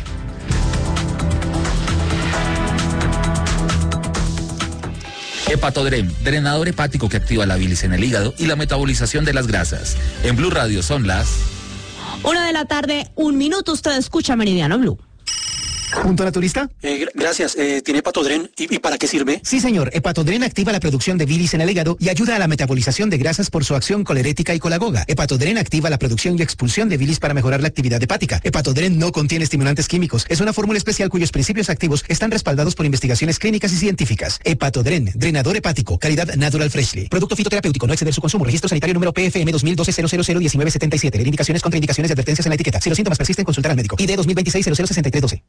Hepatodrem, drenador hepático que activa la bilis en el hígado y la metabolización de las grasas. En Blue Radio son las... Una de la tarde, un minuto, usted escucha Meridiano Blue. ¿Punto naturista? Eh, gracias. Eh, ¿Tiene Hepatodren? ¿Y, ¿Y para qué sirve? Sí, señor. Hepatodren activa la producción de bilis en el hígado y ayuda a la metabolización de grasas por su acción colerética y colagoga. Hepatodren activa la producción y expulsión de bilis para mejorar la actividad hepática. Hepatodren no contiene estimulantes químicos. Es una fórmula especial cuyos principios activos están respaldados por investigaciones clínicas y científicas. Hepatodren, drenador hepático, calidad Natural Freshly. Producto fitoterapéutico, no exceder su consumo. Registro sanitario número P F M dos mil doce cero cero cero diecinueve setenta y siete. Leer indicaciones, contraindicaciones y advertencias en la etiqueta. Si los síntomas persisten, consultar al médico. I D dos mil veintiséis cero cero sesenta y tres doce.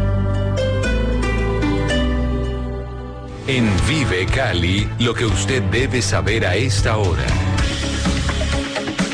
En Vive Cali, lo que usted debe saber a esta hora.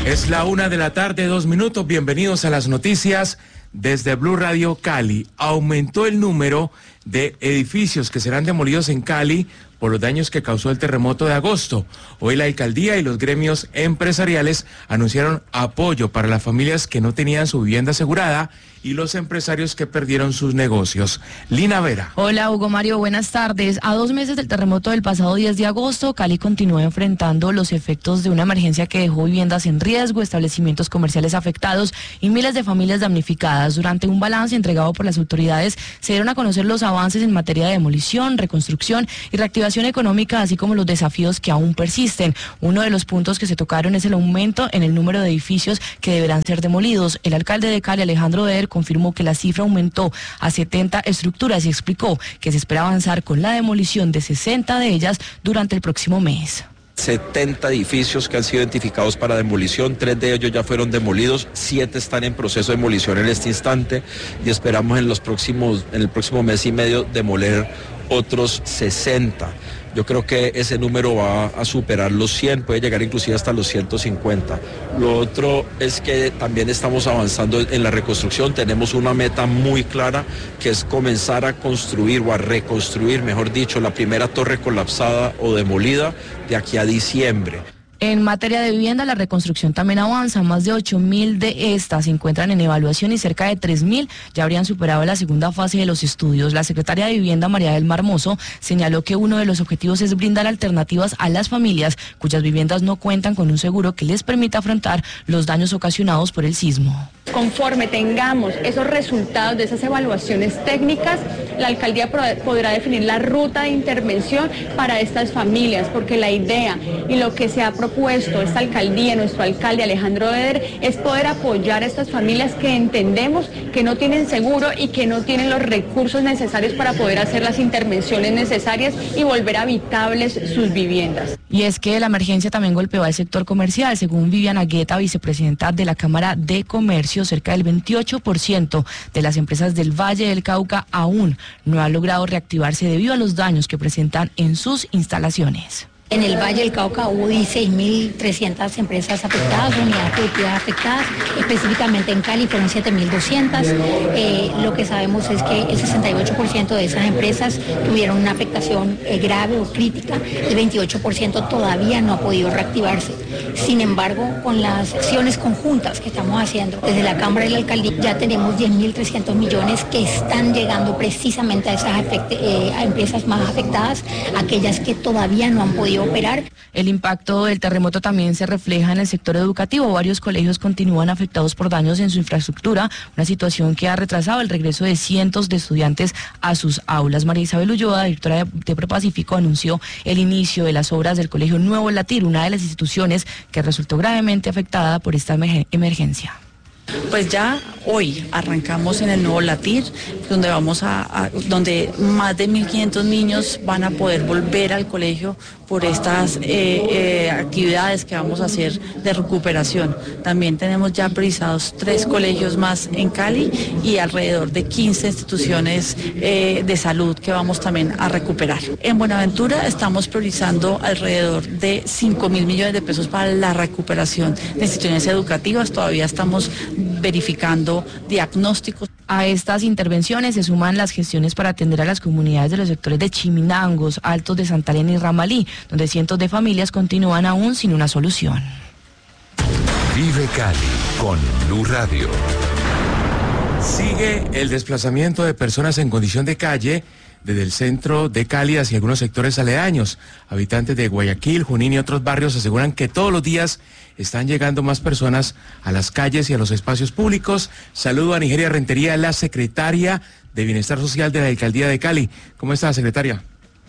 Es la una de la tarde, dos minutos. Bienvenidos a las noticias desde Blue Radio Cali. Aumentó el número de edificios que serán demolidos en Cali por los daños que causó el terremoto de agosto. Hoy la alcaldía y los gremios empresariales anunciaron apoyo para las familias que no tenían su vivienda asegurada y los empresarios que perdieron sus negocios. Lina Vera. Hola Hugo Mario, buenas tardes. A dos meses del terremoto del pasado diez de agosto, Cali continúa enfrentando los efectos de una emergencia que dejó viviendas en riesgo, establecimientos comerciales afectados y miles de familias damnificadas. Durante un balance entregado por las autoridades, se dieron a conocer los avances en materia de demolición, reconstrucción y reactivación económica, así como los desafíos que aún persisten. Uno de los puntos que se tocaron es el aumento en el número de edificios que deberán ser demolidos. El alcalde de Cali, Alejandro Eder, confirmó que la cifra aumentó a setenta estructuras y explicó que se espera avanzar con la demolición de sesenta de ellas durante el próximo mes. setenta edificios que han sido identificados para demolición, tres de ellos ya fueron demolidos, siete están en proceso de demolición en este instante y esperamos en los próximos, en el próximo mes y medio demoler otros sesenta. Yo creo que ese número va a superar los cien, puede llegar inclusive hasta los ciento cincuenta. Lo otro es que también estamos avanzando en la reconstrucción, tenemos una meta muy clara que es comenzar a construir o a reconstruir, mejor dicho, la primera torre colapsada o demolida de aquí a diciembre. En materia de vivienda, la reconstrucción también avanza. Más de ocho mil de estas se encuentran en evaluación y cerca de tres mil ya habrían superado la segunda fase de los estudios. La secretaria de Vivienda, María del Mar Hermoso, señaló que uno de los objetivos es brindar alternativas a las familias cuyas viviendas no cuentan con un seguro que les permita afrontar los daños ocasionados por el sismo. Conforme tengamos esos resultados de esas evaluaciones técnicas, la alcaldía podrá definir la ruta de intervención para estas familias, porque la idea y lo que se ha propuesto esta alcaldía, nuestro alcalde Alejandro Eder, es poder apoyar a estas familias que entendemos que no tienen seguro y que no tienen los recursos necesarios para poder hacer las intervenciones necesarias y volver habitables sus viviendas. Y es que la emergencia también golpeó al sector comercial. Según Viviana Guetta, vicepresidenta de la Cámara de Comercio, cerca del veintiocho por ciento de las empresas del Valle del Cauca aún no han logrado reactivarse debido a los daños que presentan en sus instalaciones. En el Valle del Cauca hubo dieciséis mil trescientas empresas afectadas, unidades productivas afectadas, específicamente en Cali fueron siete mil doscientas. Eh, lo que sabemos es que el sesenta y ocho por ciento de esas empresas tuvieron una afectación eh, grave o crítica, el veintiocho por ciento todavía no ha podido reactivarse. Sin embargo, con las acciones conjuntas que estamos haciendo desde la Cámara y la Alcaldía, ya tenemos diez mil trescientos millones que están llegando precisamente a esas afecte, eh, a empresas más afectadas, aquellas que todavía no han podido operar. El impacto del terremoto también se refleja en el sector educativo. Varios colegios continúan afectados por daños en su infraestructura, una situación que ha retrasado el regreso de cientos de estudiantes a sus aulas. María Isabel Ulloa, directora de Prepacífico, anunció el inicio de las obras del Colegio Nuevo Latir, una de las instituciones que resultó gravemente afectada por esta emergencia. Pues ya hoy arrancamos en el Nuevo Latir, donde vamos a, a donde más de mil quinientos niños van a poder volver al colegio por estas eh, eh, actividades que vamos a hacer de recuperación. También tenemos ya priorizados tres colegios más en Cali y alrededor de quince instituciones eh, de salud que vamos también a recuperar. En Buenaventura estamos priorizando alrededor de cinco mil millones de pesos para la recuperación de instituciones educativas. Todavía estamos verificando diagnósticos. A estas intervenciones se suman las gestiones para atender a las comunidades de los sectores de Chiminangos, Altos de Santa Elena y Ramalí, donde cientos de familias continúan aún sin una solución. Vive Cali con Blue Radio. Sigue el desplazamiento de personas en condición de calle desde el centro de Cali hacia algunos sectores aledaños. Habitantes de Guayaquil, Junín y otros barrios aseguran que todos los días están llegando más personas a las calles y a los espacios públicos. Saludo a Nigeria Rentería, la secretaria de Bienestar Social de la Alcaldía de Cali. ¿Cómo está, secretaria?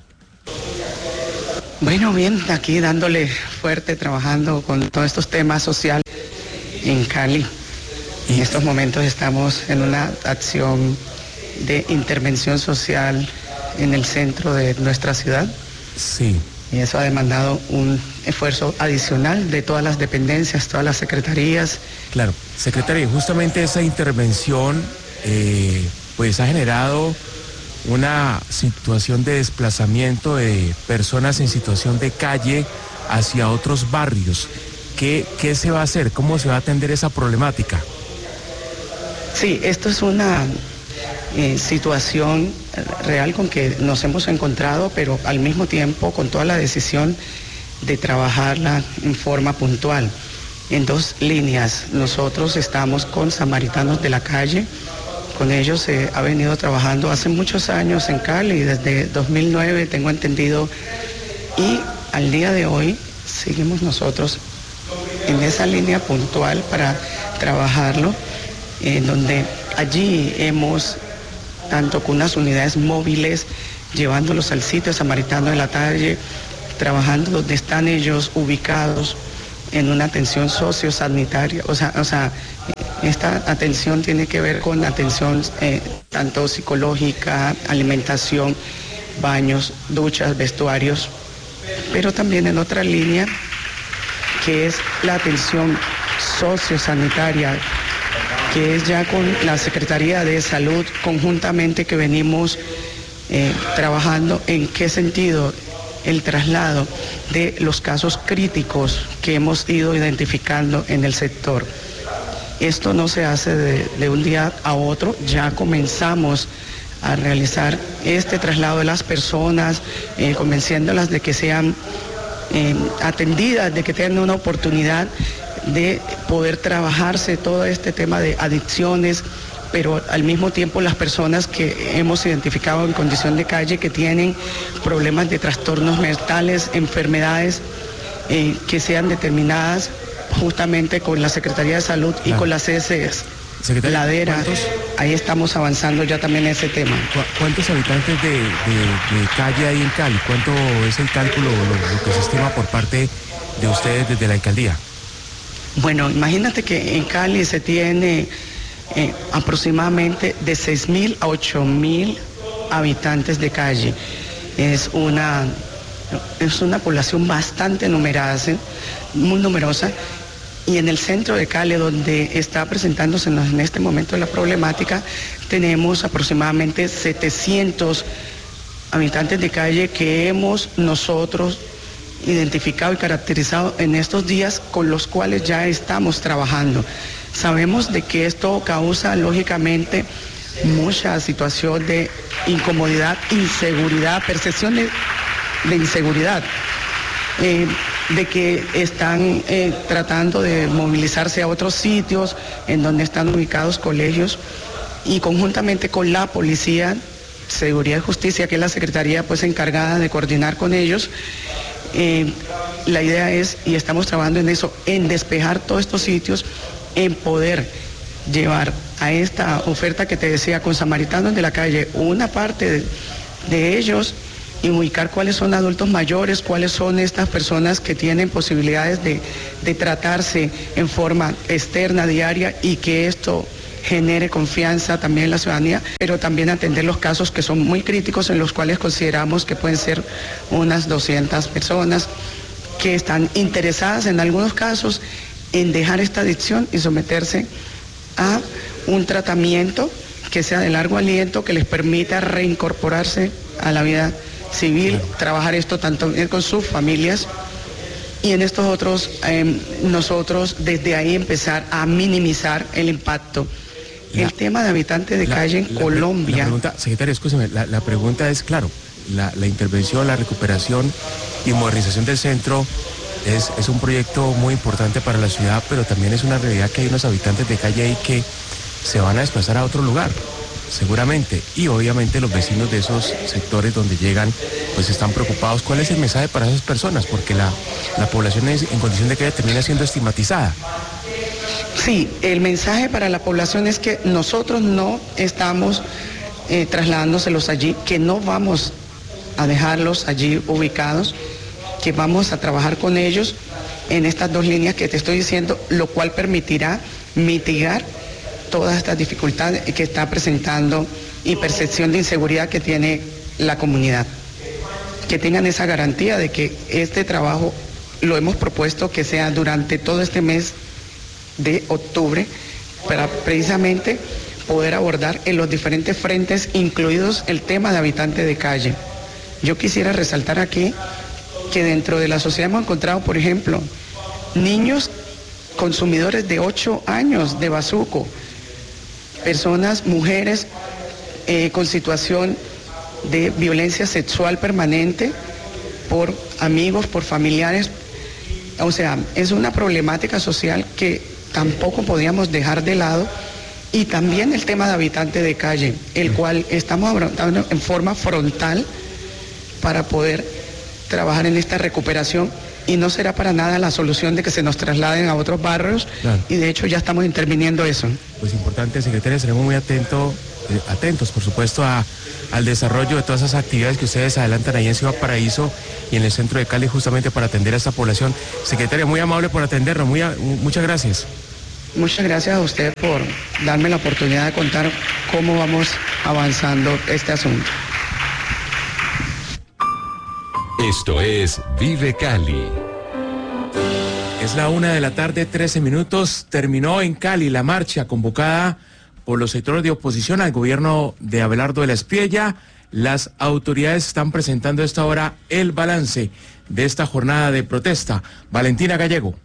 Bueno, bien, aquí dándole fuerte, trabajando con todos estos temas sociales en Cali. En estos momentos estamos en una acción de intervención social en el centro de nuestra ciudad. Sí. Y eso ha demandado un esfuerzo adicional de todas las dependencias, todas las secretarías. Claro, secretaria, justamente esa intervención eh, pues ha generado una situación de desplazamiento de personas en situación de calle hacia otros barrios. ¿qué, qué se va a hacer? ¿Cómo se va a atender esa problemática? Sí, esto es una eh, situación real con que nos hemos encontrado, pero al mismo tiempo con toda la decisión de trabajarla en forma puntual. En dos líneas, nosotros estamos con Samaritanos de la Calle, con ellos se ha venido trabajando hace muchos años en Cali, desde dos mil nueve tengo entendido, y al día de hoy seguimos nosotros en esa línea puntual para trabajarlo, en donde allí hemos, tanto con unas unidades móviles, llevándolos al sitio Samaritano de la Calle, trabajando donde están ellos ubicados en una atención sociosanitaria, o sea, o sea, esta atención tiene que ver con atención eh, tanto psicológica, alimentación, baños, duchas, vestuarios, pero también en otra línea que es la atención sociosanitaria, que es ya con la Secretaría de Salud conjuntamente que venimos eh, trabajando en qué sentido el traslado de los casos críticos que hemos ido identificando en el sector. Esto no se hace de, de un día a otro, ya comenzamos a realizar este traslado de las personas, eh, convenciéndolas de que sean eh, atendidas, de que tengan una oportunidad de poder trabajarse todo este tema de adicciones, pero al mismo tiempo las personas que hemos identificado en condición de calle que tienen problemas de trastornos mentales, enfermedades eh, que sean determinadas justamente con la Secretaría de Salud y claro. con la C S S. Ladera, ahí estamos avanzando ya también en ese tema. ¿Cuántos habitantes de, de, de calle hay en Cali? ¿Cuánto es el cálculo, lo, lo que se estima por parte de ustedes desde la alcaldía? Bueno, imagínate que en Cali se tiene eh, aproximadamente de seis mil a ocho mil habitantes de calle. Es una, es una población bastante numerosa, muy numerosa. Y en el centro de Cali, donde está presentándose en este momento la problemática, tenemos aproximadamente setecientos habitantes de calle que hemos nosotros identificado y caracterizado en estos días, con los cuales ya estamos trabajando. Sabemos de que esto causa lógicamente mucha situación de incomodidad, inseguridad, percepción de, de inseguridad. Eh, de que están eh, tratando de movilizarse a otros sitios en donde están ubicados colegios, y conjuntamente con la Policía, Seguridad y Justicia, que es la Secretaría pues encargada de coordinar con ellos, eh, la idea es, y estamos trabajando en eso, en despejar todos estos sitios, en poder llevar a esta oferta que te decía con Samaritanos de la Calle, una parte de, de ellos, y ubicar cuáles son adultos mayores, cuáles son estas personas que tienen posibilidades de, de tratarse en forma externa, diaria, y que esto genere confianza también en la ciudadanía, pero también atender los casos que son muy críticos, en los cuales consideramos que pueden ser unas doscientas personas que están interesadas en algunos casos en dejar esta adicción y someterse a un tratamiento que sea de largo aliento, que les permita reincorporarse a la vida civil, trabajar esto tanto con sus familias, y en estos otros, eh, nosotros desde ahí empezar a minimizar el impacto. La, el tema de habitantes de la, calle en la, Colombia. La pregunta, secretaria, escúcheme, la, la pregunta es, claro, la, la intervención, la recuperación y modernización del centro es, es un proyecto muy importante para la ciudad, pero también es una realidad que hay unos habitantes de calle ahí que se van a desplazar a otro lugar, seguramente, y obviamente los vecinos de esos sectores donde llegan pues están preocupados. ¿Cuál es el mensaje para esas personas? Porque la, la población es, en condición de calle termina siendo estigmatizada. Sí, el mensaje para la población es que nosotros no estamos eh, trasladándoselos allí, que no vamos a dejarlos allí ubicados, que vamos a trabajar con ellos en estas dos líneas que te estoy diciendo, lo cual permitirá mitigar todas estas dificultades que está presentando y percepción de inseguridad que tiene la comunidad. Que tengan esa garantía de que este trabajo lo hemos propuesto que sea durante todo este mes de octubre, para precisamente poder abordar en los diferentes frentes, incluidos el tema de habitantes de calle. Yo quisiera resaltar aquí que dentro de la sociedad hemos encontrado, por ejemplo, niños consumidores de ocho años de bazuco, personas, mujeres eh, con situación de violencia sexual permanente por amigos, por familiares. O sea, es una problemática social que tampoco podíamos dejar de lado. Y también el tema de habitante de calle, el cual estamos abordando en forma frontal para poder trabajar en esta recuperación, y no será para nada la solución de que se nos trasladen a otros barrios, claro. Y de hecho ya estamos interviniendo eso. Pues importante, secretaria, estaremos muy atento, eh, atentos, por supuesto, a, al desarrollo de todas esas actividades que ustedes adelantan ahí en Ciudad Paraíso y en el centro de Cali, justamente para atender a esta población. Secretaria, muy amable por atendernos, muy a, muchas gracias. Muchas gracias a usted por darme la oportunidad de contar cómo vamos avanzando este asunto. Esto es Vive Cali. Es la una de la tarde, trece minutos. Terminó en Cali la marcha convocada por los sectores de oposición al gobierno de Abelardo de la Espriella. Las autoridades están presentando a esta hora el balance de esta jornada de protesta. Valentina Gallego.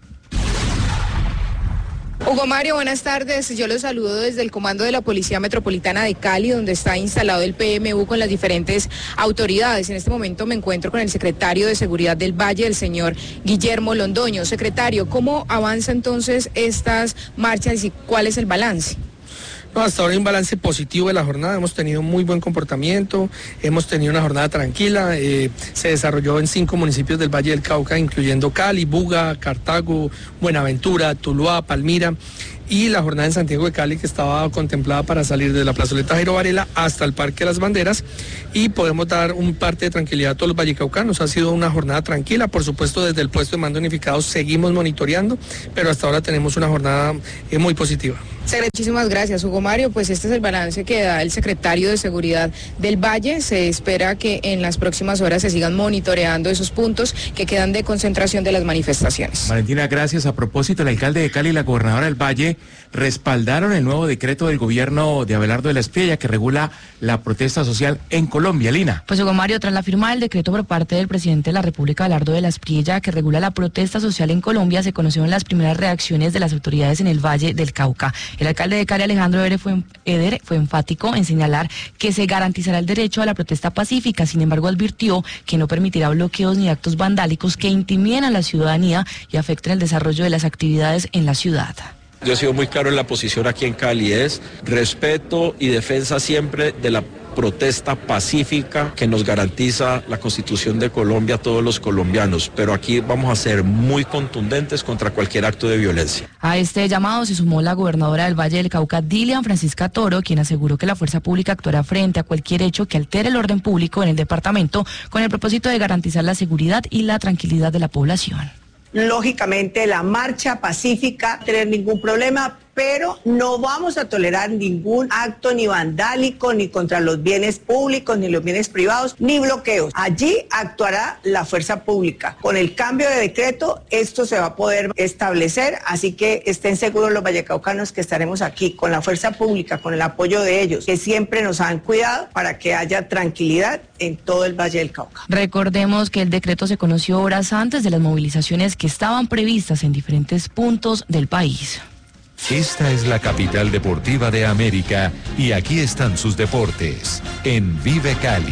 Hugo Mario, buenas tardes. Yo los saludo desde el comando de la Policía Metropolitana de Cali, donde está instalado el P M U con las diferentes autoridades. En este momento me encuentro con el secretario de Seguridad del Valle, el señor Guillermo Londoño. Secretario, ¿cómo avanza entonces estas marchas y cuál es el balance? No, hasta ahora hay un balance positivo de la jornada, hemos tenido muy buen comportamiento, hemos tenido una jornada tranquila, eh, se desarrolló en cinco municipios del Valle del Cauca, incluyendo Cali, Buga, Cartago, Buenaventura, Tuluá, Palmira, y la jornada en Santiago de Cali, que estaba contemplada para salir de la plazoleta Jairo Varela hasta el Parque de las Banderas, y podemos dar un parte de tranquilidad a todos los vallecaucanos. Ha sido una jornada tranquila, por supuesto desde el puesto de mando unificado seguimos monitoreando, pero hasta ahora tenemos una jornada eh, muy positiva. Muchísimas gracias, Hugo Mario. Pues este es el balance que da el secretario de Seguridad del Valle. Se espera que en las próximas horas se sigan monitoreando esos puntos que quedan de concentración de las manifestaciones. Valentina, gracias. A propósito, el alcalde de Cali y la gobernadora del Valle respaldaron el nuevo decreto del gobierno de Abelardo de la Espriella que regula la protesta social en Colombia. Lina. Pues Hugo Mario, tras la firma del decreto por parte del presidente de la República, Abelardo de la Espriella, que regula la protesta social en Colombia, se conocieron las primeras reacciones de las autoridades en el Valle del Cauca. El alcalde de Cali, Alejandro Eder, fue, Eder, fue enfático en señalar que se garantizará el derecho a la protesta pacífica. Sin embargo, advirtió que no permitirá bloqueos ni actos vandálicos que intimiden a la ciudadanía y afecten el desarrollo de las actividades en la ciudad. Yo he sido muy claro en la posición aquí en Cali, es respeto y defensa siempre de la protesta pacífica que nos garantiza la Constitución de Colombia a todos los colombianos, pero aquí vamos a ser muy contundentes contra cualquier acto de violencia. A este llamado se sumó la gobernadora del Valle del Cauca, Dilian Francisca Toro, quien aseguró que la fuerza pública actuará frente a cualquier hecho que altere el orden público en el departamento con el propósito de garantizar la seguridad y la tranquilidad de la población. Lógicamente la marcha pacífica no tener ningún problema, pero no vamos a tolerar ningún acto ni vandálico, ni contra los bienes públicos, ni los bienes privados, ni bloqueos. Allí actuará la fuerza pública. Con el cambio de decreto, esto se va a poder establecer, así que estén seguros los vallecaucanos que estaremos aquí con la fuerza pública, con el apoyo de ellos, que siempre nos han cuidado para que haya tranquilidad en todo el Valle del Cauca. Recordemos que el decreto se conoció horas antes de las movilizaciones que estaban previstas en diferentes puntos del país. Esta es la capital deportiva de América y aquí están sus deportes en Vive Cali.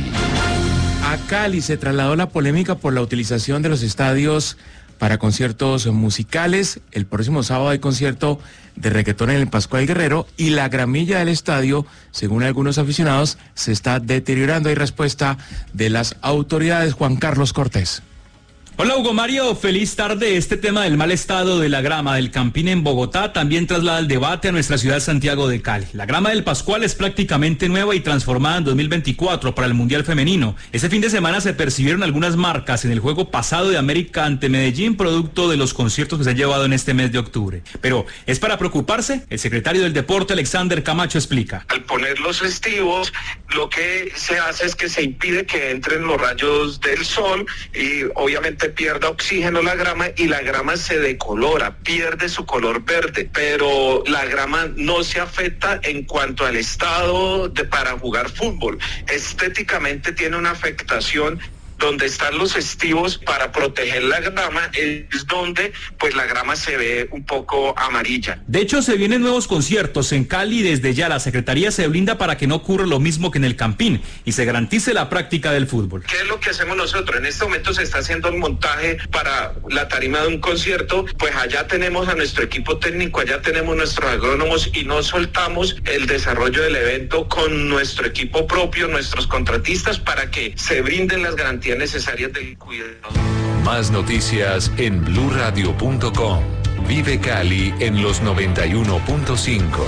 A Cali se trasladó la polémica por la utilización de los estadios para conciertos musicales. El próximo sábado hay concierto de reggaetón en el Pascual Guerrero y la gramilla del estadio, según algunos aficionados, se está deteriorando. Hay respuesta de las autoridades. Juan Carlos Cortés. Hola Hugo Mario, feliz tarde. Este tema del mal estado de la grama del Campín en Bogotá también traslada el debate a nuestra ciudad Santiago de Cali. La grama del Pascual es prácticamente nueva y transformada en dos mil veinticuatro para el Mundial Femenino. Ese fin de semana se percibieron algunas marcas en el juego pasado de América ante Medellín, producto de los conciertos que se han llevado en este mes de octubre. Pero, ¿es para preocuparse? El secretario del Deporte, Alexander Camacho, explica. Al poner los festivos, lo que se hace es que se impide que entren los rayos del sol y obviamente pierda oxígeno la grama y la grama se decolora, pierde su color verde, pero la grama no se afecta en cuanto al estado de para jugar fútbol. Estéticamente tiene una afectación donde están los estivos para proteger la grama, es donde pues la grama se ve un poco amarilla. De hecho, se vienen nuevos conciertos en Cali. Desde ya la Secretaría se blinda para que no ocurra lo mismo que en el Campín y se garantice la práctica del fútbol. ¿Qué es lo que hacemos nosotros? En este momento se está haciendo el montaje para la tarima de un concierto, pues allá tenemos a nuestro equipo técnico, allá tenemos nuestros agrónomos y no soltamos el desarrollo del evento con nuestro equipo propio, nuestros contratistas, para que se brinden las garantías necesarias del cuidado. Más noticias en blue radio punto com. Vive Cali en los noventa y uno punto cinco.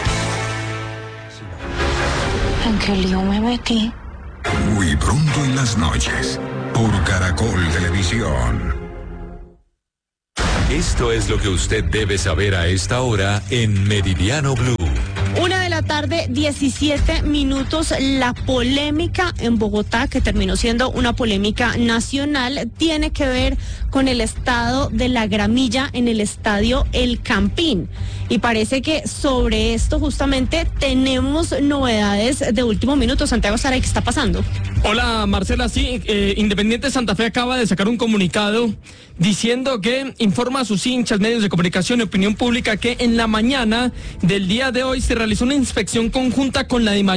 ¿En qué lío me metí? Muy pronto en las noches, por Caracol Televisión. Esto es lo que usted debe saber a esta hora en Meridiano Blue. Una de la tarde, diecisiete minutos. La polémica en Bogotá, que terminó siendo una polémica nacional, tiene que ver con el estado de la gramilla en el estadio El Campín. Y parece que sobre esto justamente tenemos novedades de último minuto. Santiago Saray, ¿qué está pasando? Hola Marcela, sí, eh, Independiente Santa Fe acaba de sacar un comunicado diciendo que informa a sus hinchas, medios de comunicación y opinión pública que en la mañana del día de hoy se realizó una inspección conjunta con la DIMAYOR